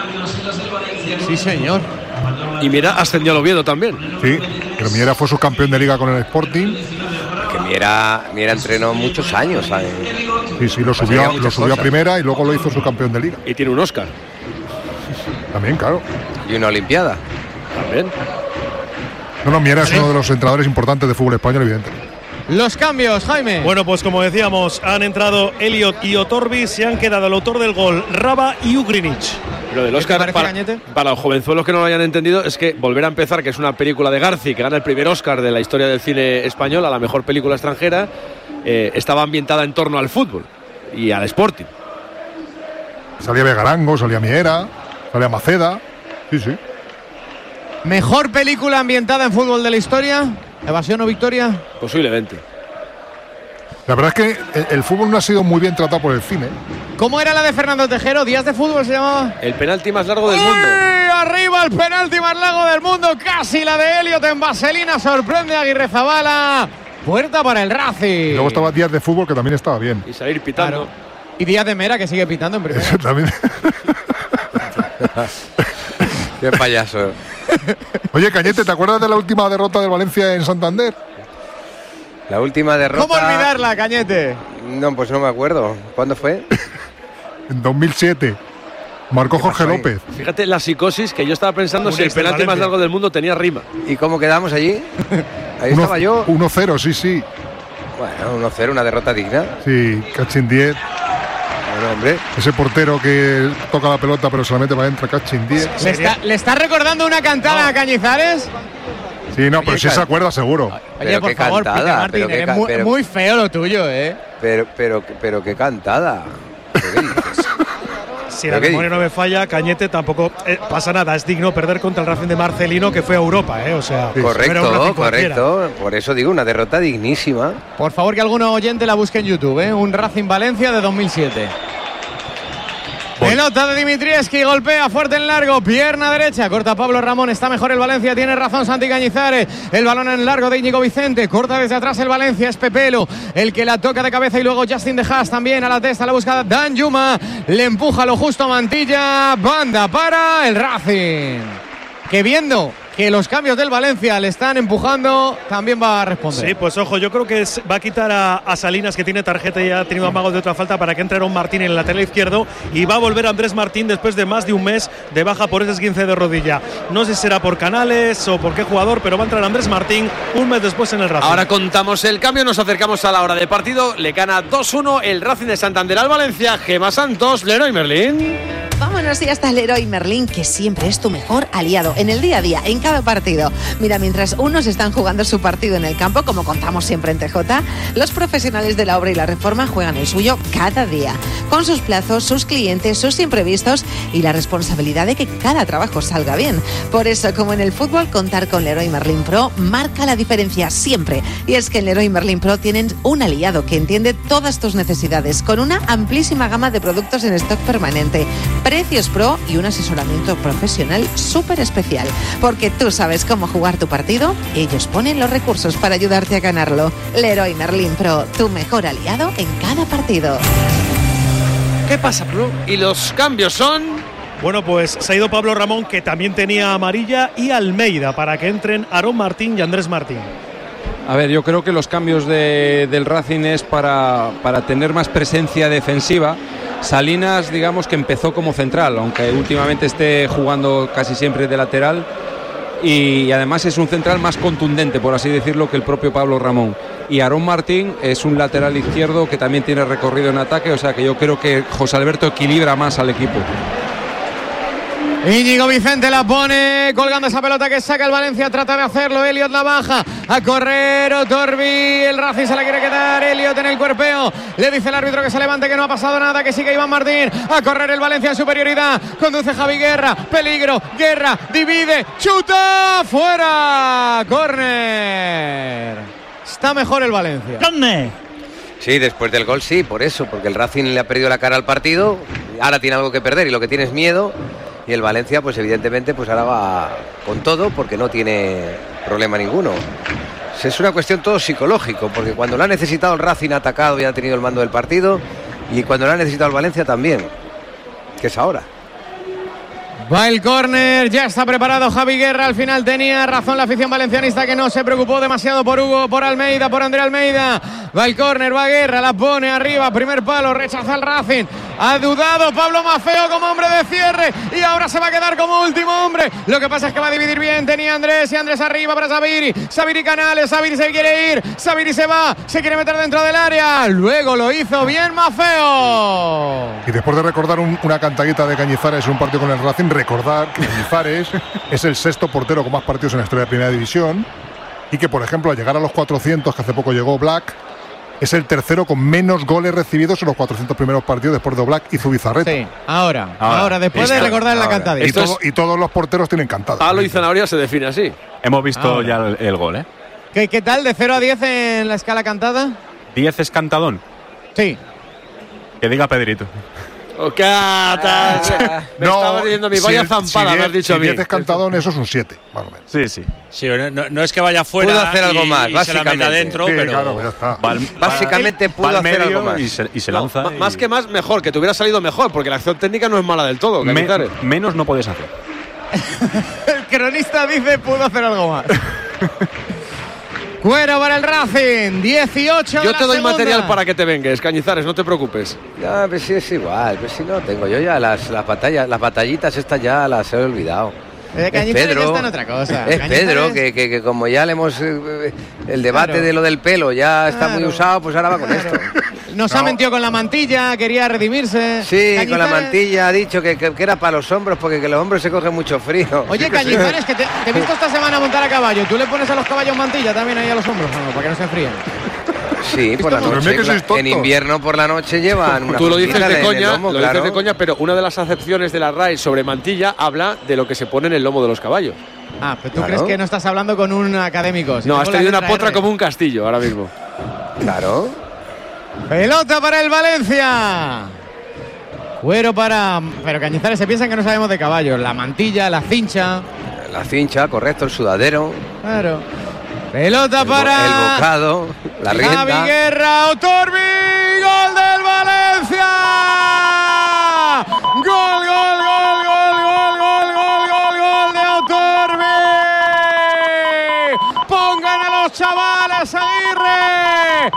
Sí, señor. Y Miera ascendió al Oviedo también. Sí, pero Miera fue subcampeón de Liga con el Sporting. Que Miera entrenó muchos años, ¿sabes? Sí, lo subió a primera y luego lo hizo subcampeón de Liga. Y tiene un Oscar. También, claro. Y una Olimpiada. También. No, Miera es uno de los entrenadores importantes de fútbol español, evidentemente. Los cambios, Jaime. Bueno, pues como decíamos, han entrado Elliot y Otorbi, se han quedado el autor del gol, Raba y Ugrinic. Pero del Oscar, para los jovenzuelos que no lo hayan entendido, es que Volver a empezar, que es una película de Garci, que gana el primer Oscar de la historia del cine español a la mejor película extranjera, estaba ambientada en torno al fútbol y al Sporting. Salía Begarango, salía Miera, salía Maceda. Sí. ¿Mejor película ambientada en fútbol de la historia? ¿Evasión o Victoria? Posiblemente. La verdad es que el fútbol no ha sido muy bien tratado por el cine. ¿Cómo era la de Fernando Tejero? ¿Días de fútbol se llamaba? El penalti más largo del mundo. Arriba el penalti más largo del mundo. Casi la de Elliot en vaselina. Sorprende a Aguirrezabala. Puerta para el Racing. Y luego estaba Díaz de fútbol, que también estaba bien. Y salir pitando. Claro. Y Díaz de Mera, que sigue pitando en primera. Eso también. Qué payaso. Oye, Cañete, ¿te acuerdas de la última derrota del Valencia en Santander? La última derrota. ¿Cómo olvidarla, Cañete? No, pues no me acuerdo. ¿Cuándo fue? En 2007. Marcó Jorge López. Fíjate la psicosis, que yo estaba pensando si el penalti más largo del mundo tenía rima. ¿Y cómo quedamos allí? Ahí estaba yo. 1-0, sí. Bueno, 1-0, una derrota digna. Sí, Cachin 10. Bueno, hombre. Ese portero que toca la pelota pero se la mete para adentro, Cachin 10. ¿Le está recordando una cantada a Cañizares? Sí, no, pero sí se acuerda seguro. Oye, por favor, Peter Martín, es muy feo lo tuyo, ¿eh? Pero qué cantada. ¿Qué dices? Si la memoria no me falla, Cañete tampoco pasa nada. Es digno perder contra el Racing de Marcelino, que fue a Europa, ¿eh? O sea, correcto. Por eso digo, una derrota dignísima. Por favor, que algún oyente la busque en YouTube, ¿eh? Un Racing Valencia de 2007. Pelota de Dimitrievski, golpea fuerte en largo, pierna derecha, corta Pablo Ramón, está mejor el Valencia, tiene razón Santi Cañizares, el balón en largo de Íñigo Vicente, corta desde atrás el Valencia, es Pepelu el que la toca de cabeza y luego Justin De Haas también a la testa, la busca Danjuma, le empuja lo justo a Mantilla, banda para el Racing, que viendo que los cambios del Valencia le están empujando, también va a responder. Sí, pues ojo, yo creo que va a quitar a Salinas, que tiene tarjeta y ha tenido amago de otra falta, para que entre Aaron Martín en el lateral izquierdo, y va a volver Andrés Martín después de más de un mes de baja por ese esguince de rodilla. No sé si será por Canales o por qué jugador, pero va a entrar Andrés Martín un mes después en el Racing. Ahora contamos el cambio, nos acercamos a la hora de partido. Le gana 2-1 el Racing de Santander al Valencia. Gemma Santos, Leroy Merlín. Vámonos y hasta Leroy Merlín, que siempre es tu mejor aliado en el día a día, en cada partido. Mira, mientras unos están jugando su partido en el campo, como contamos siempre en TJ, los profesionales de la obra y la reforma juegan el suyo cada día, con sus plazos, sus clientes, sus imprevistos y la responsabilidad de que cada trabajo salga bien. Por eso, como en el fútbol, contar con Leroy Merlin Pro marca la diferencia siempre. Y es que en Leroy Merlin Pro tienen un aliado que entiende todas tus necesidades, con una amplísima gama de productos en stock permanente, precios pro y un asesoramiento profesional súper especial. Porque tú sabes cómo jugar tu partido, ellos ponen los recursos para ayudarte a ganarlo. Leroy Merlin Pro, tu mejor aliado en cada partido. ¿Qué pasa, Pro? ¿Y los cambios son? Bueno, pues se ha ido Pablo Ramón, que también tenía amarilla, y Almeida, para que entren Aaron Martín y Andrés Martín. A ver, yo creo que los cambios del Racing es para tener más presencia defensiva. Salinas, digamos que empezó como central, aunque últimamente esté jugando casi siempre de lateral, y además es un central más contundente, por así decirlo, que el propio Pablo Ramón. Y Aaron Martín es un lateral izquierdo que también tiene recorrido en ataque, o sea que yo creo que José Alberto equilibra más al equipo. Íñigo Vicente la pone, colgando esa pelota que saca el Valencia, trata de hacerlo, Elliot la baja, a correr Otorbi, el Racing se la quiere quedar, Elliot en el cuerpeo, le dice el árbitro que se levante, que no ha pasado nada, que sigue Iván Martín, a correr el Valencia en superioridad, conduce Javi Guerra, peligro, Guerra, divide, chuta, fuera, córner, está mejor el Valencia. ¡Córner! Sí, después del gol sí, por eso, porque el Racing le ha perdido la cara al partido, ahora tiene algo que perder y lo que tiene es miedo. Y el Valencia, pues evidentemente, pues ahora va con todo porque no tiene problema ninguno. Es una cuestión todo psicológico, porque cuando lo ha necesitado el Racing ha atacado y ha tenido el mando del partido, y cuando lo ha necesitado el Valencia también, que es ahora. Va el córner, ya está preparado Javi Guerra, al final tenía razón la afición valencianista, que no se preocupó demasiado por Hugo, por Almeida, por André Almeida. Va el córner, va Guerra, la pone arriba, primer palo, rechaza el Racing, ha dudado Pablo Maffeo como hombre de cierre y ahora se va a quedar como último hombre. Lo que pasa es que va a dividir bien, tenía Andrés y Andrés arriba para Sabiri Canales, Sabiri se quiere ir, Sabiri se va, se quiere meter dentro del área, luego lo hizo bien Maffeo. Y después de recordar una cantadita de Cañizares en un partido con el Racing, recordar que Cañizares es el sexto portero con más partidos en la historia de Primera División y que, por ejemplo, al llegar a los 400, que hace poco llegó Black, es el tercero con menos goles recibidos en los 400 primeros partidos después de Black y Zubizarreta. Sí, ahora después de recordar la cantadita. Y todos los porteros tienen cantadas. Palo y zanahoria se define así. Hemos visto ya el gol, ¿eh? ¿Qué tal? ¿De 0 a 10 en la escala cantada? 10 es cantadón. Sí. Que diga Pedrito. Me estaba diciendo mi vaya zampada, me has dicho a mí. 10 es cantadón, eso es un 7, más o menos. Sí. Sí, no es que vaya fuera. Pudo hacer algo más, y básicamente. se la meta dentro, Sí, pero claro, ya está. Básicamente pudo hacer algo más. Y se lanza. Más que más, mejor, que te hubiera salido mejor, porque la acción técnica no es mala del todo. Menos no puedes hacer. El cronista dice pudo hacer algo más. Cuero para el Racing, 18. Yo te doy material para que te vengues, Cañizares, no te preocupes. Ya, pues sí, es igual, pues si no tengo. Yo ya las batallitas estas ya las he olvidado. Es Pedro, ya está en otra cosa. Es Pedro, que como ya le hemos... el debate de lo del pelo ya está muy usado, pues ahora va con esto. Nos ha mentido con la mantilla, quería redimirse. Sí, Cañizares, con la mantilla ha dicho que era para los hombros, porque que los hombros se cogen mucho frío. Oye, Cañizares, que te he visto esta semana montar a caballo. ¿Tú le pones a los caballos mantilla también ahí a los hombros, no, para que no se enfríen? Sí, por la noche. En invierno por la noche llevan una. Tú lo dices de coña, dices de coña, pero una de las acepciones de la RAE sobre mantilla habla de lo que se pone en el lomo de los caballos. Ah, pero tú crees que no estás hablando con un académico. No, has tenido una potra como un castillo ahora mismo. Claro. Pelota para el Valencia. Pero Cañizares se piensan que no sabemos de caballos. La mantilla, la cincha. La cincha, correcto, el sudadero. Claro. Pelota para el bocado, la rienda. Javi Guerra, Otorbi, gol del Valencia. Gol de Otorbi. Pongan a los chavales, Aguirre.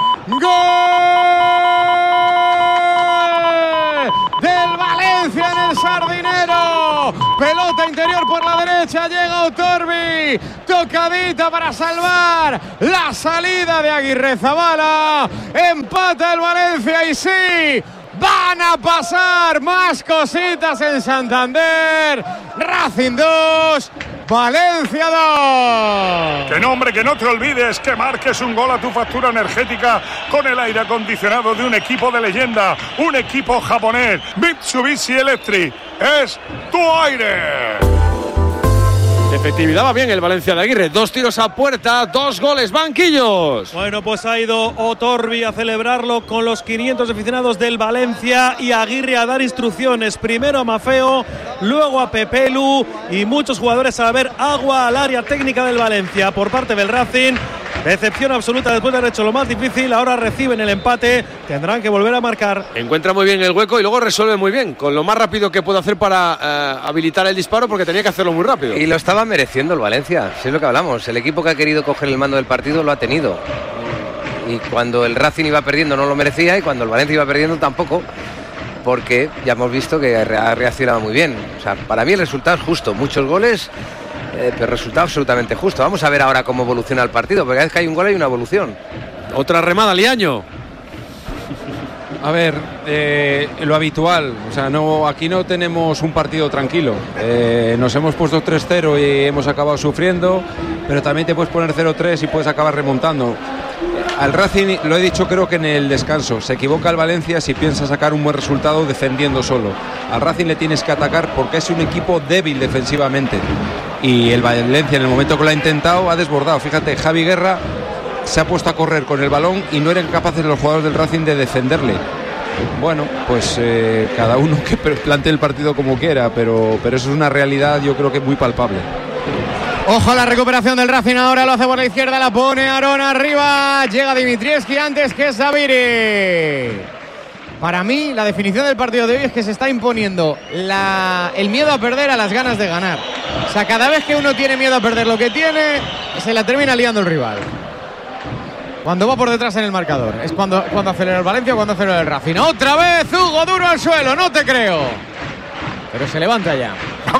Gol del Valencia en el Sardinero. Pelota interior por la derecha, llega Otorbi, tocadita para salvar la salida de Aguirrezabala. Empata el Valencia y sí, van a pasar más cositas en Santander. Racing 2, Valencia 2. Que nombre, que no te olvides que marques un gol a tu factura energética con el aire acondicionado de un equipo de leyenda, un equipo japonés. Mitsubishi Electric es tu aire. Efectividad va bien el Valencia de Aguirre. 2 tiros a puerta, 2 goles, banquillos. Bueno, pues ha ido Otorbi a celebrarlo con los 500 aficionados del Valencia y Aguirre a dar instrucciones. Primero a Mafeo, luego a Pepelu y muchos jugadores a ver agua al área técnica del Valencia por parte del Racing. Decepción absoluta después de haber hecho lo más difícil. Ahora reciben el empate. Tendrán que volver a marcar. Encuentra muy bien el hueco y luego resuelve muy bien. Con lo más rápido que puede hacer para habilitar el disparo, porque tenía que hacerlo muy rápido. Y lo estaba mereciendo el Valencia. Si es lo que hablamos. El equipo que ha querido coger el mando del partido lo ha tenido. Y cuando el Racing iba perdiendo no lo merecía. Y cuando el Valencia iba perdiendo tampoco. Porque ya hemos visto que ha reaccionado muy bien. O sea, para mí el resultado es justo. Muchos goles. Pero resultado absolutamente justo. Vamos a ver ahora cómo evoluciona el partido, porque cada vez que hay un gol hay una evolución. Otra remada, Liaño. A ver, lo habitual, o sea, aquí no tenemos un partido tranquilo. Nos hemos puesto 3-0 y hemos acabado sufriendo, pero también te puedes poner 0-3 y puedes acabar remontando. Al Racing, lo he dicho creo que en el descanso, se equivoca el Valencia si piensa sacar un buen resultado defendiendo solo. Al Racing le tienes que atacar porque es un equipo débil defensivamente. Y el Valencia, en el momento que lo ha intentado, ha desbordado. Fíjate, Javi Guerra se ha puesto a correr con el balón y no eran capaces los jugadores del Racing de defenderle. Bueno, pues cada uno que plantee el partido como quiera, pero eso es una realidad, yo creo que muy palpable. Ojo a la recuperación del Racing, ahora lo hace por la izquierda, la pone Aarón arriba, llega Dimitrievski antes que Sabiri. Para mí, la definición del partido de hoy es que se está imponiendo el miedo a perder a las ganas de ganar. O sea, cada vez que uno tiene miedo a perder lo que tiene, se la termina liando el rival. Cuando va por detrás en el marcador, es cuando acelera el Valencia o cuando acelera el Racing. Otra vez Hugo duro al suelo, no te creo. Pero se levanta ya.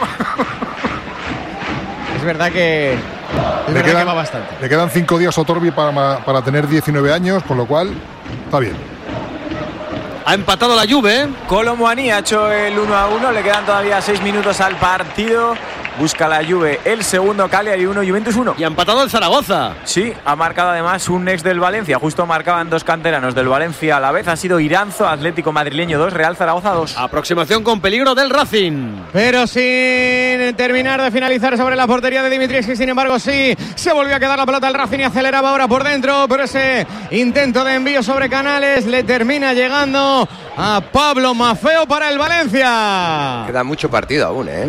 Es verdad que va bastante. Le quedan 5 días a Otorbi para tener 19 años, con lo cual está bien. Ha empatado la Juve. Kolo Muani ha hecho el 1-1. Le quedan todavía 6 minutos al partido. Busca la Juve el segundo, Cagliari 1, Juventus 1. Y ha empatado el Zaragoza. Sí, ha marcado además un ex del Valencia. Justo marcaban 2 canteranos del Valencia a la vez. Ha sido Iranzo, Atlético Madrileño 2, Real Zaragoza 2. Aproximación con peligro del Racing. Pero sin terminar de finalizar sobre la portería de Dimitrievski. Sin embargo, sí, se volvió a quedar la pelota al Racing y aceleraba ahora por dentro. Pero ese intento de envío sobre Canales le termina llegando a Pablo Mafeo para el Valencia. Queda mucho partido aún, ¿eh?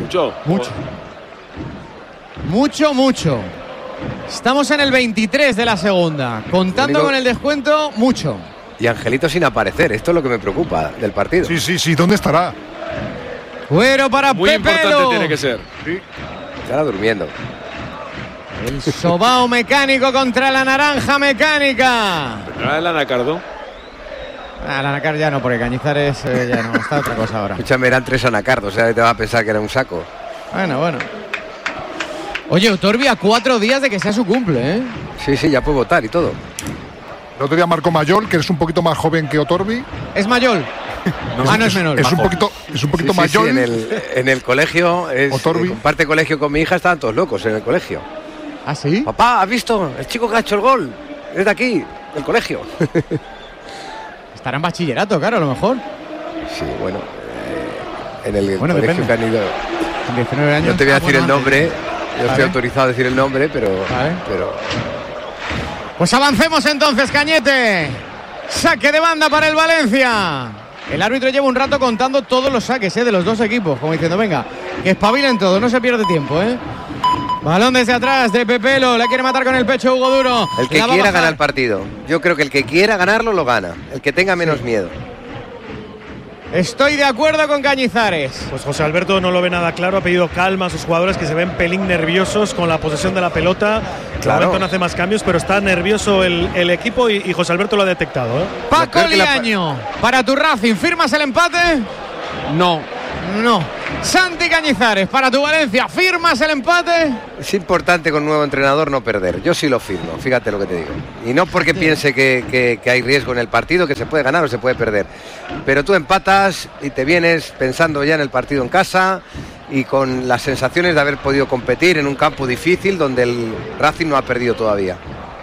Mucho. Estamos en el 23 de la segunda. Contando con el descuento, mucho. Y Angelito sin aparecer. Esto es lo que me preocupa del partido. Sí. ¿Dónde estará? Fuero para Muy Pepelu. importante tiene que ser. Sí. Estará durmiendo. El sobao mecánico contra la naranja mecánica. ¿No el anacardo? La anacar ya no, porque Cañizares ya no. Está otra cosa ahora. Escúchame, eran 3 anacardos. O sea, te va a pensar que era un saco. Bueno. Oye, Otorbi a 4 días de que sea su cumple, ¿eh? Sí, ya puede votar y todo. El otro día Marco Mayol, que eres un poquito más joven que Otorbi. ¿Es Mayol? No es menor. Es un poquito Mayol. Sí, en el colegio, Otorbi. Comparte colegio con mi hija, estaban todos locos en el colegio. ¿Ah, sí? Papá, ¿has visto? El chico que ha hecho el gol. Es de aquí, del colegio. Estará en bachillerato, claro, a lo mejor. Sí, bueno. En el colegio depende. que han ido. Con 19 años. No te voy a decir el nombre. Yo estoy Vale. autorizado a decir el nombre, pero. Pues avancemos entonces, Cañete. Saque de banda para el Valencia. El árbitro lleva un rato contando todos los saques de los dos equipos, como diciendo, venga, que espabilen todos, no se pierde tiempo, Balón desde atrás de Pepelo, le quiere matar con el pecho Hugo Duro. El que quiera ganar el partido. Yo creo que el que quiera ganarlo lo gana. El que tenga menos miedo. Estoy de acuerdo con Cañizares. Pues José Alberto no lo ve nada claro, ha pedido calma a sus jugadores que se ven pelín nerviosos con la posesión de la pelota. Claro. No hace más cambios, pero está nervioso el equipo y José Alberto lo ha detectado. Paco Liaño, para tu Racing, ¿firmas el empate? No. Santi Cañizares, para tu Valencia, ¿firmas el empate? Es importante con un nuevo entrenador no perder. Yo sí lo firmo, fíjate lo que te digo. Y no porque piense que hay riesgo en el partido, que se puede ganar o se puede perder. Pero tú empatas y te vienes pensando ya en el partido en casa y con las sensaciones de haber podido competir en un campo difícil donde el Racing no ha perdido todavía.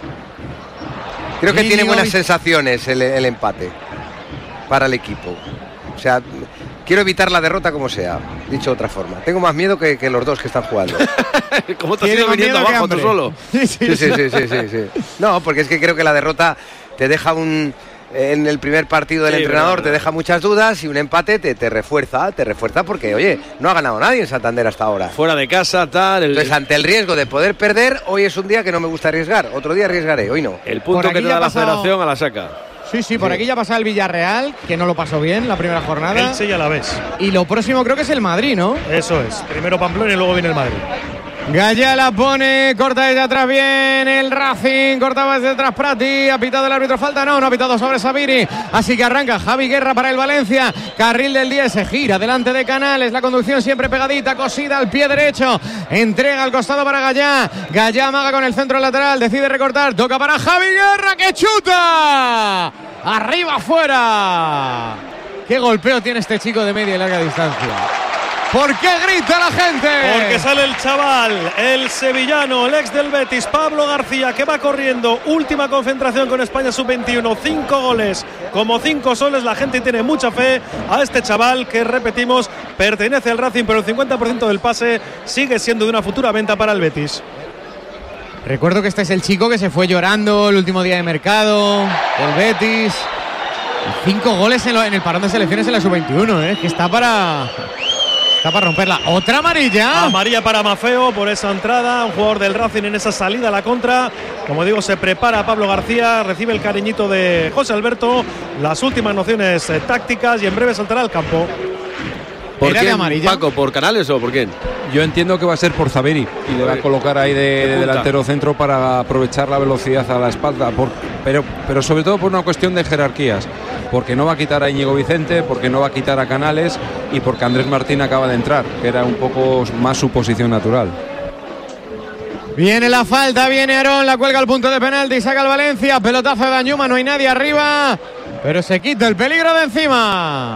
Creo que tiene buenas sensaciones el empate para el equipo. O sea, quiero evitar la derrota como sea, dicho de otra forma. Tengo más miedo que los dos que están jugando. ¿Cómo te has ido viniendo abajo tú solo? Sí. No, porque es que creo que la derrota te deja en el primer partido del entrenador te deja muchas dudas y un empate te refuerza porque, oye, no ha ganado nadie en Santander hasta ahora. Fuera de casa, tal. Entonces, ante el riesgo de poder perder, hoy es un día que no me gusta arriesgar. Otro día arriesgaré, hoy no. El punto que te da la federación a la saca. Sí, por aquí ya pasa el Villarreal, que no lo pasó bien la primera jornada. Elche ya la ves. Y lo próximo creo que es el Madrid, ¿no? Eso es. Primero Pamplona y luego viene el Madrid. Gaya la pone, corta desde atrás bien el Racing, cortaba desde atrás Prati, ha pitado el árbitro falta, no ha pitado sobre Sabiri, así que arranca Javi Guerra para el Valencia, carril del 10, se gira delante de Canales, la conducción siempre pegadita, cosida al pie derecho, entrega al costado para Gaya, Gaya amaga con el centro lateral, decide recortar, toca para Javi Guerra que chuta, arriba afuera, qué golpeo tiene este chico de media y larga distancia. ¿Por qué grita la gente? Porque sale el chaval, el sevillano, el ex del Betis, Pablo García, que va corriendo. Última concentración con España sub-21, 5 goles, como 5 soles. La gente tiene mucha fe a este chaval que, repetimos, pertenece al Racing, pero el 50% del pase sigue siendo de una futura venta para el Betis. Recuerdo que este es el chico que se fue llorando el último día de mercado, el Betis. 5 goles en el parón de selecciones en la sub-21, que está para romperla. Otra amarilla. Amarilla para Mafeo por esa entrada. Un jugador del Racing en esa salida a la contra. Como digo, se prepara Pablo García. Recibe el cariñito de José Alberto. Las últimas nociones tácticas y en breve saltará al campo. ¿Por quién, amarilla? Paco? ¿Por Canales o por quién? Yo entiendo que va a ser por Zaberi y le va a colocar ahí de delantero centro para aprovechar la velocidad a la espalda, pero sobre todo por una cuestión de jerarquías, porque no va a quitar a Íñigo Vicente, porque no va a quitar a Canales y porque Andrés Martín acaba de entrar, que era un poco más su posición natural. Viene la falta, viene Aarón, la cuelga al punto de penalti, saca el Valencia, pelotazo de Danjuma, no hay nadie arriba, pero se quita el peligro de encima.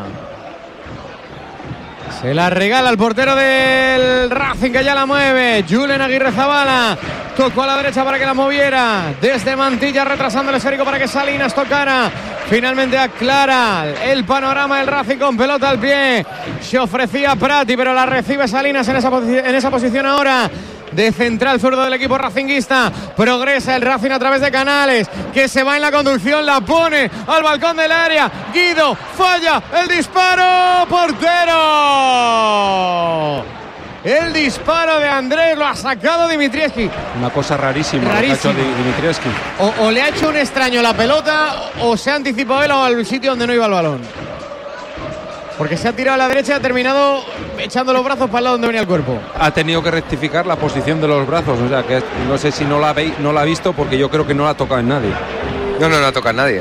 Se la regala al portero del Racing, que ya la mueve. Julen Aguirrezabala tocó a la derecha para que la moviera. Desde Mantilla retrasando el esférico para que Salinas tocara. Finalmente aclara el panorama del Racing con pelota al pie. Se ofrecía Prati, pero la recibe Salinas en esa posición ahora. De central zurdo del equipo racinguista. Progresa el Racing a través de Canales, que se va en la conducción, la pone al balcón del área. Guido falla el disparo. ¡Portero! El disparo de Andrés lo ha sacado Dimitrievski. Una cosa rarísima. Lo que ha hecho Dimitrievski. O le ha hecho un extraño la pelota, o se ha anticipado él al sitio donde no iba el balón. Porque se ha tirado a la derecha y ha terminado echando los brazos para el lado donde venía el cuerpo. Ha tenido que rectificar la posición de los brazos. O sea, que no sé si no la ha visto, porque yo creo que no la ha tocado en nadie. No la toca en nadie.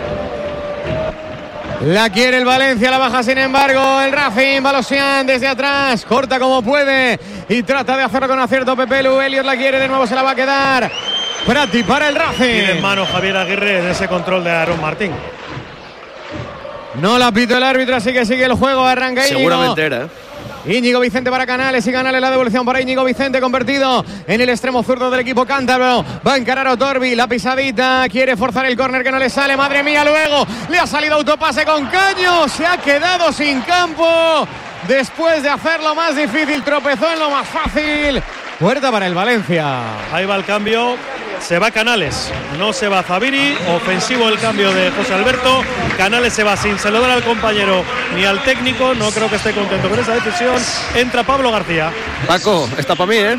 La quiere el Valencia, la baja sin embargo el Racing. Balosian desde atrás, corta como puede y trata de hacerlo con acierto Pepelu. Elliot la quiere, de nuevo se la va a quedar. Prati para el Racing. Tiene en mano Javier Aguirre en ese control de Aarón Martín. No la pitó el árbitro, así que sigue el juego. Arranca Íñigo. Seguramente era. Íñigo Vicente para Canales y Canales la devolución para Íñigo Vicente, convertido en el extremo zurdo del equipo cántabro. Va a encarar a Otorbi, la pisadita, quiere forzar el córner que no le sale. Madre mía, luego le ha salido autopase con Caño. Se ha quedado sin campo. Después de hacerlo más difícil, tropezó en lo más fácil. Puerta para el Valencia. Ahí va el cambio. Se va Canales, no se va Zaviri. Ofensivo el cambio de José Alberto. Canales se va sin saludar al compañero ni al técnico. No creo que esté contento con esa decisión. Entra Pablo García. Paco, está para mí, ¿eh?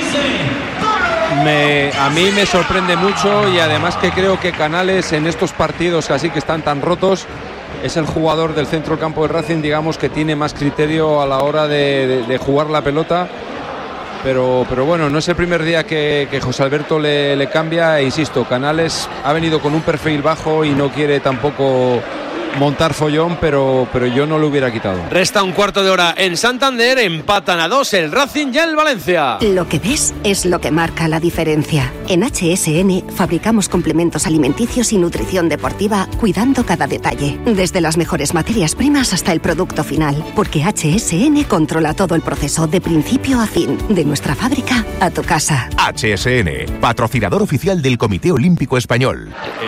A mí me sorprende mucho, y además que creo que Canales en estos partidos así que están tan rotos es el jugador del centro del campo del Racing, digamos, que tiene más criterio a la hora de jugar la pelota. Pero bueno, no es el primer día que José Alberto le cambia, e insisto, Canales ha venido con un perfil bajo y no quiere tampoco montar follón, pero yo no lo hubiera quitado. Resta un cuarto de hora en Santander, empatan a 2 el Racing y el Valencia. Lo que ves es lo que marca la diferencia. En HSN fabricamos complementos alimenticios y nutrición deportiva, cuidando cada detalle, desde las mejores materias primas hasta el producto final, porque HSN controla todo el proceso de principio a fin, de nuestra fábrica a tu casa. HSN, patrocinador oficial del Comité Olímpico Español.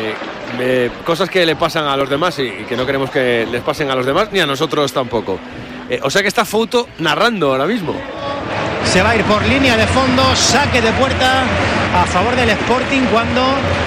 Cosas que le pasan a los demás y que no queremos que les pasen a los demás, ni a nosotros tampoco. O sea que está Fouto narrando ahora mismo. Se va a ir por línea de fondo, saque de puerta a favor del Sporting cuando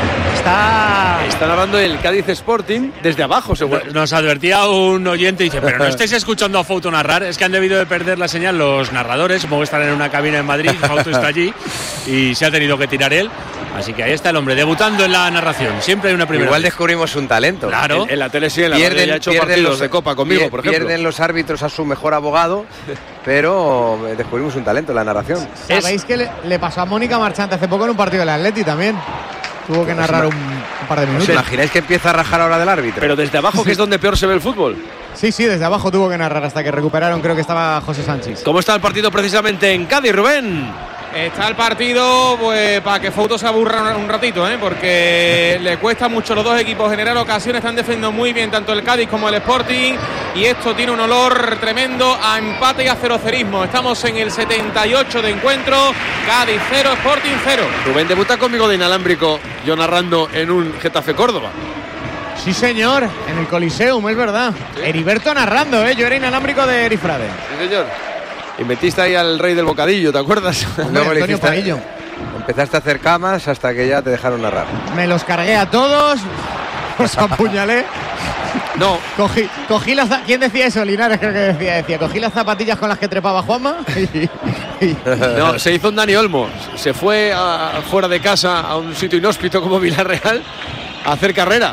está narrando el Cádiz Sporting desde abajo, seguro. Nos advertía un oyente y dice, pero no estáis escuchando a Fouto narrar, es que han debido de perder la señal los narradores, supongo que están en una cabina en Madrid, Fouto está allí y se ha tenido que tirar él. Así que ahí está el hombre, debutando en la narración. Siempre hay una primera. Igual descubrimos un talento. Claro. En la tele sí, en la radio ya ha hecho partidos de Copa conmigo, por ejemplo. Pierden los árbitros a su mejor abogado, pero descubrimos un talento en la narración. ¿Sabéis que le pasó a Mónica Marchante hace poco en un partido del Atleti también? Tuvo que narrar un par de minutos. ¿Os imagináis que empieza a rajar ahora del árbitro? Pero desde abajo, que es donde peor se ve el fútbol. Sí, desde abajo tuvo que narrar hasta que recuperaron, creo que estaba José Sánchez. ¿Cómo está el partido precisamente en Cádiz, Rubén? Está el partido pues para que Fouto se aburra un ratito, porque le cuesta mucho a los dos equipos generar ocasiones. Están defendiendo muy bien tanto el Cádiz como el Sporting, y esto tiene un olor tremendo a empate y a cerocerismo. Estamos en el 78 de encuentro, Cádiz 0, Sporting 0. Rubén debuta conmigo de inalámbrico, yo narrando en un Getafe Córdoba. Sí, señor, en el Coliseum, es verdad. ¿Sí? Heriberto narrando, yo era inalámbrico de Erifrade. Sí, señor. Y metiste ahí al rey del bocadillo, ¿te acuerdas? Luego le hiciste, empezaste a hacer camas hasta que ya te dejaron narrar. Me los cargué a todos, los apuñalé. No. Cogí las... ¿Quién decía eso? Linares creo que decía. Cogí las zapatillas con las que trepaba Juanma No, se hizo un Dani Olmo. Se fue fuera de casa a un sitio inhóspito como Villarreal a hacer carrera.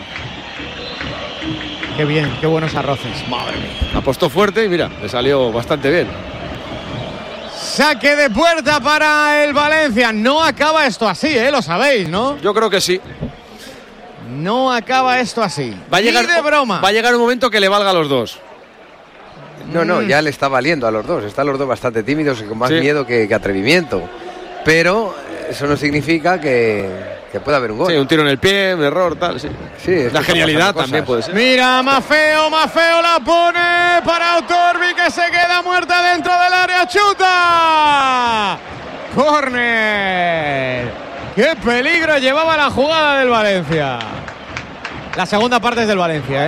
Qué bien, qué buenos arroces. Madre mía. Apostó fuerte y mira, le salió bastante bien. Saque de puerta para el Valencia. No acaba esto así, lo sabéis, ¿no? Yo creo que sí. No acaba esto así. Va a llegar, de broma. Va a llegar un momento que le valga a los dos. No, ya le está valiendo a los dos. Están los dos bastante tímidos y con más miedo que atrevimiento. Pero eso no significa que pueda haber un gol. Sí, un tiro en el pie, un error, tal. Sí, la genialidad también puede ser. Mira, Mafeo la pone para Autorbi, que se queda muerta dentro del área. ¡Chuta! ¡Córner! ¡Qué peligro llevaba la jugada del Valencia! La segunda parte es del Valencia,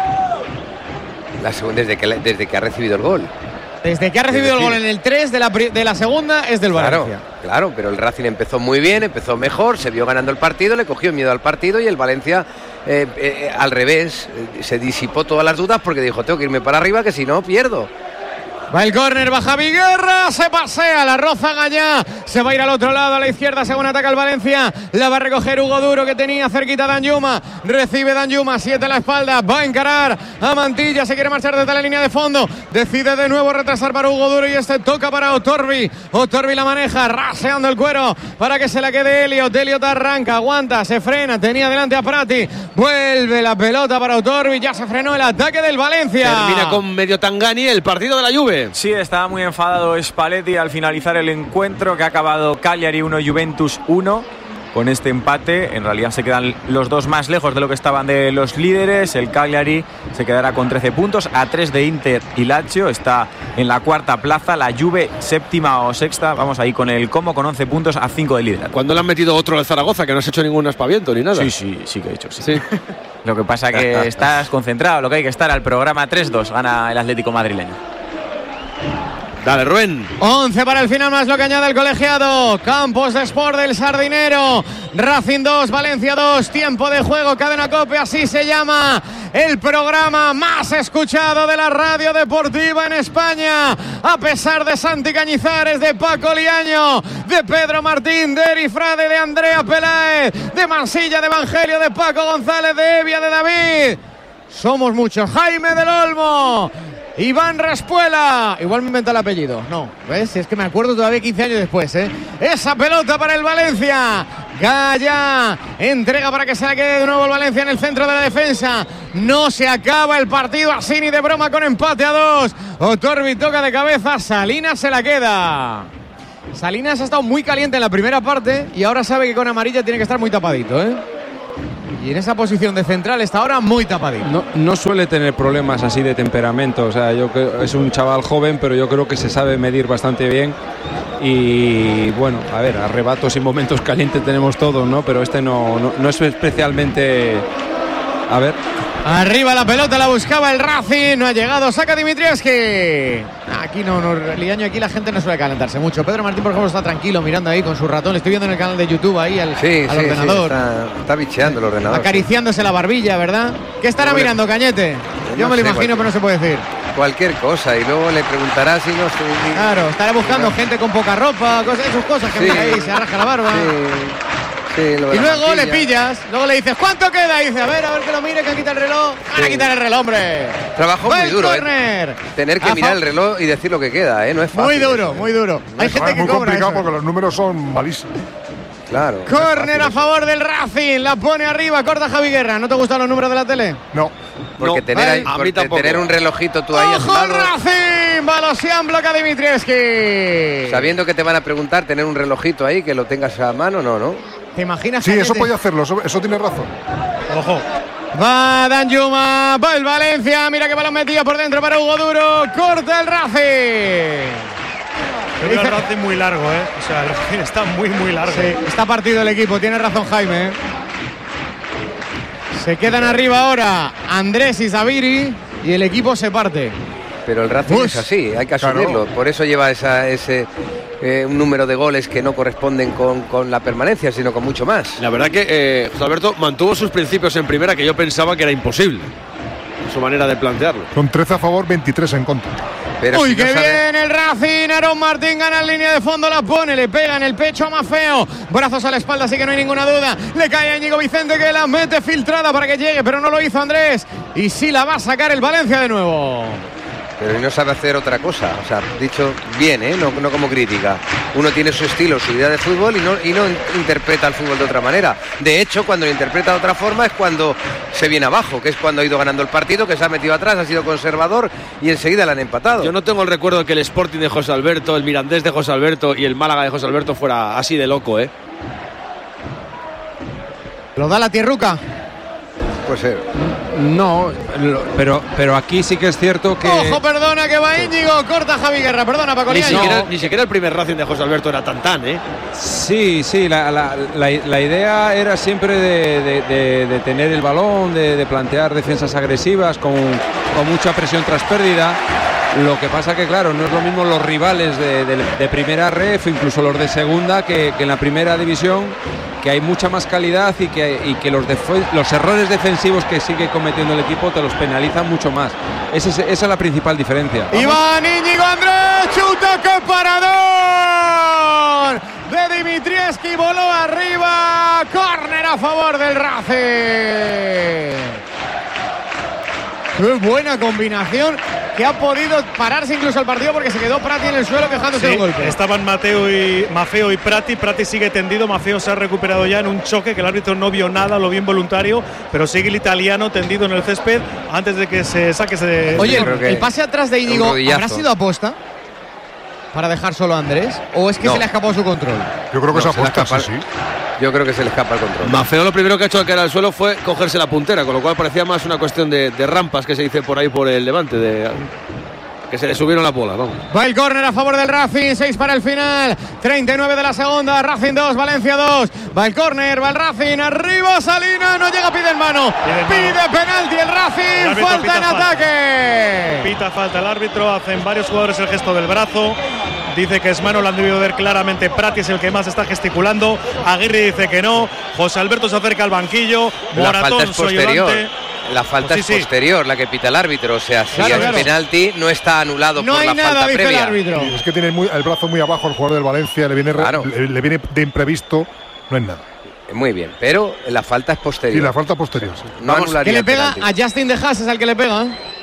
La segunda, desde que ha recibido el gol. Desde que ha recibido el gol en el 3 de la segunda es del Valencia. Claro, pero el Racing empezó muy bien, empezó mejor, se vio ganando el partido, le cogió miedo al partido, y el Valencia al revés, se disipó todas las dudas porque dijo, tengo que irme para arriba, que si no pierdo. Va el córner, va Javi Guerra, se pasea, la roza Gallá, se va a ir al otro lado, a la izquierda, según ataca el Valencia, la va a recoger Hugo Duro, que tenía cerquita a Danjuma, recibe Danjuma, 7 a la espalda, va a encarar a Mantilla, se quiere marchar desde la línea de fondo, decide de nuevo retrasar para Hugo Duro, y toca para Autorbi la maneja, raseando el cuero, para que se la quede Elliot arranca, aguanta, se frena, tenía delante a Prati, vuelve la pelota para Autorbi, ya se frenó el ataque del Valencia. Termina con medio Tangani el partido de la Juve. Sí, estaba muy enfadado Spalletti al finalizar el encuentro, que ha acabado Cagliari 1, Juventus 1. Con este empate, en realidad se quedan los dos más lejos de lo que estaban de los líderes. El Cagliari se quedará con 13 puntos, a 3 de Inter y Lazio. Está en la cuarta plaza, la Juve séptima o sexta. Vamos ahí con el Como, con 11 puntos, a 5 de líder. ¿Cuándo le han metido otro al Zaragoza, que no has hecho ningún aspaviento ni nada? Sí que he hecho, sí. Lo que pasa que estás concentrado, lo que hay que estar al programa. 3-2 gana el Atlético madrileño. Dale, Rubén. 11 para el final, más lo que añade el colegiado. Campos de Sport del Sardinero. Racing 2, Valencia 2. Tiempo de juego, Cadena COPE, así se llama el programa más escuchado de la radio deportiva en España. A pesar de Santi Cañizares, de Paco Liaño, de Pedro Martín, de Eri Frade, de Andrea Peláez, de Mansilla, de Evangelio, de Paco González, de Evia, de David. Somos muchos. Jaime del Olmo, Iván Raspuela. Igual me inventó el apellido. No, ¿ves? Es que me acuerdo todavía 15 años después, ¿eh? Esa pelota para el Valencia. Gaya entrega para que se la quede de nuevo el Valencia en el centro de la defensa. No se acaba el partido así ni de broma con empate a 2. Otorbi toca de cabeza. Salinas se la queda. Salinas ha estado muy caliente en la primera parte y ahora sabe que con amarilla tiene que estar muy tapadito, ¿eh? Y en esa posición de central está ahora muy tapadito. No suele tener problemas así de temperamento. O sea, yo creo es un chaval joven, pero yo creo que se sabe medir bastante bien. Y bueno, a ver, arrebatos y momentos calientes tenemos todos, ¿no? Pero este no es especialmente. A ver. Arriba la pelota, la buscaba el Racing, no ha llegado, saca Dimitrievski. Aquí Liaño, aquí la gente no suele calentarse mucho. Pedro Martín, por ejemplo, está tranquilo mirando ahí con su ratón. Le estoy viendo en el canal de YouTube ahí al ordenador. Sí, está bicheando el ordenador. Acariciándose la barbilla, ¿verdad? ¿Qué estará mirando, Cañete? Yo me lo imagino, pero no se puede decir. Cualquier cosa, y luego le preguntará si no sé. Claro, estará buscando gente con poca ropa, sus cosas que mira ahí, se arraja la barba. Sí, y luego le pillas, luego le dices, ¿cuánto queda? Y dice, a ver que lo mire, que quita el reloj. Van a quitar el reloj, hombre. Trabajo muy duro, tener que mirar el reloj y decir lo que queda, no es fácil. Muy duro, muy duro. Hay gente que muy cobra complicado eso. porque los números son malísimos. Claro. Córner a favor del Racing, la pone arriba, corta Javi Guerra. ¿No te gustan los números de la tele? No. Porque tener un relojito tú ahí. ¡Ojo el Racing! Balosian bloca Dimitrievski. Sabiendo que te van a preguntar, tener un relojito ahí, que lo tengas a mano, no. ¿Te imaginas? Sí, eso puede hacerlo, eso tiene razón. Ojo. Va Danjuma, va el Valencia, mira que balón metido por dentro para Hugo Duro, corta el Racing. Creo que el Racing muy largo, ¿eh? O sea, el Racing está muy largo. Sí, está partido el equipo, tiene razón Jaime, ¿eh? Se quedan arriba ahora Andrés y Zaviri y el equipo se parte. Pero el Racing es así, hay que asumirlo. Claro. Por eso lleva un número de goles que no corresponden con la permanencia, sino con mucho más. La verdad que José Alberto mantuvo sus principios en primera, que yo pensaba que era imposible. Su manera de plantearlo. Con 13 a favor, 23 en contra. Pero uy, si qué bien el Racing. Aaron Martín gana en línea de fondo, la pone, le pega en el pecho a Maffeo. Brazos a la espalda, así que no hay ninguna duda. Le cae a Íñigo Vicente, que la mete filtrada para que llegue, pero no lo hizo Andrés. Y sí la va a sacar el Valencia de nuevo. Pero no sabe hacer otra cosa, o sea, dicho bien, no como crítica. Uno tiene su estilo, su idea de fútbol y no interpreta el fútbol de otra manera. De hecho, cuando lo interpreta de otra forma es cuando se viene abajo, que es cuando ha ido ganando el partido, que se ha metido atrás, ha sido conservador y enseguida le han empatado. Yo no tengo el recuerdo de que el Sporting de José Alberto, el Mirandés de José Alberto y el Málaga de José Alberto fuera así de loco, ¿eh? ¿Lo da la tierruca? Puede ser. No, pero aquí sí que es cierto que. ¡Ojo, perdona que va Íñigo! Corta Javi Guerra, perdona Paco Liaño. Ni siquiera el primer Racing de José Alberto era tan, ¿eh? Sí, la idea era siempre de tener el balón, de plantear defensas agresivas con mucha presión tras pérdida. Lo que pasa que, claro, no es lo mismo los rivales de primera ref, incluso los de segunda, que en la primera división, que hay mucha más calidad y que los errores defensivos que sigue cometiendo el equipo te los penalizan mucho más. Esa es la principal diferencia. Iván Íñigo Andrés, chuta, qué paradón de Dimitrievski, voló arriba, córner a favor del Racing. Qué buena combinación, que ha podido pararse incluso el partido porque se quedó Prati en el suelo quejándose del golpe. Estaban Maffeo y Prati. Prati sigue tendido, Maffeo se ha recuperado ya en un choque que el árbitro no vio nada, lo vio involuntario, pero sigue el italiano tendido en el césped antes de que se saque ese. Oye, el pase atrás de Íñigo, ¿habrá sido aposta para dejar solo a Andrés? ¿O es que se le ha escapado su control? Yo creo que se aposta, sí. Yo creo que se le escapa el control. Maffeo lo primero que ha hecho al caer al suelo fue cogerse la puntera, con lo cual parecía más una cuestión de rampas que se dice por ahí por el Levante. que se le subieron las bolas, vamos. Va el córner a favor del Racing, 6 para el final, 39 de la segunda, Racing 2, Valencia 2. Va el córner, va el Racing, arriba Salina, no llega, pide en mano. Pide penalti el Racing, falta en ataque. Pita falta el árbitro, hacen varios jugadores el gesto del brazo. Dice que es mano, lo han debido ver claramente. Prati es el que más está gesticulando. Aguirre dice que no. José Alberto se acerca al banquillo. La falta es posterior. La falta pues es posterior, la que pita el árbitro. O sea, si es penalti, no está anulado por la falta previa. Es que tiene el brazo muy abajo el jugador del Valencia, le viene de imprevisto, no es nada. Muy bien, pero la falta es posterior. Sí, la falta posterior. Sí. No anularía. ¿Qué le pega penalti. a Justin De Haas? Es al que le pega.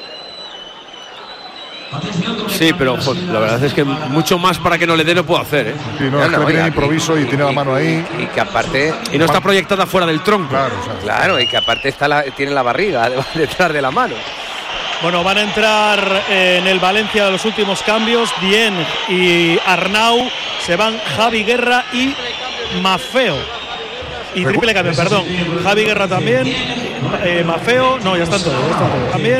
Sí, pero la verdad es que mucho más para que no le dé no puedo hacer, ¿eh? Sí, no, es que le viene improviso y tiene la mano ahí. Y que aparte. Y no está proyectada fuera del tronco. Claro, y que aparte tiene la barriga detrás de la mano. Bueno, van a entrar en el Valencia de los últimos cambios. Dieng y Arnau. Se van Javi Guerra y Maffeo. Y triple cambio, perdón. Javi Guerra también. Maffeo. No, ya están todos. También.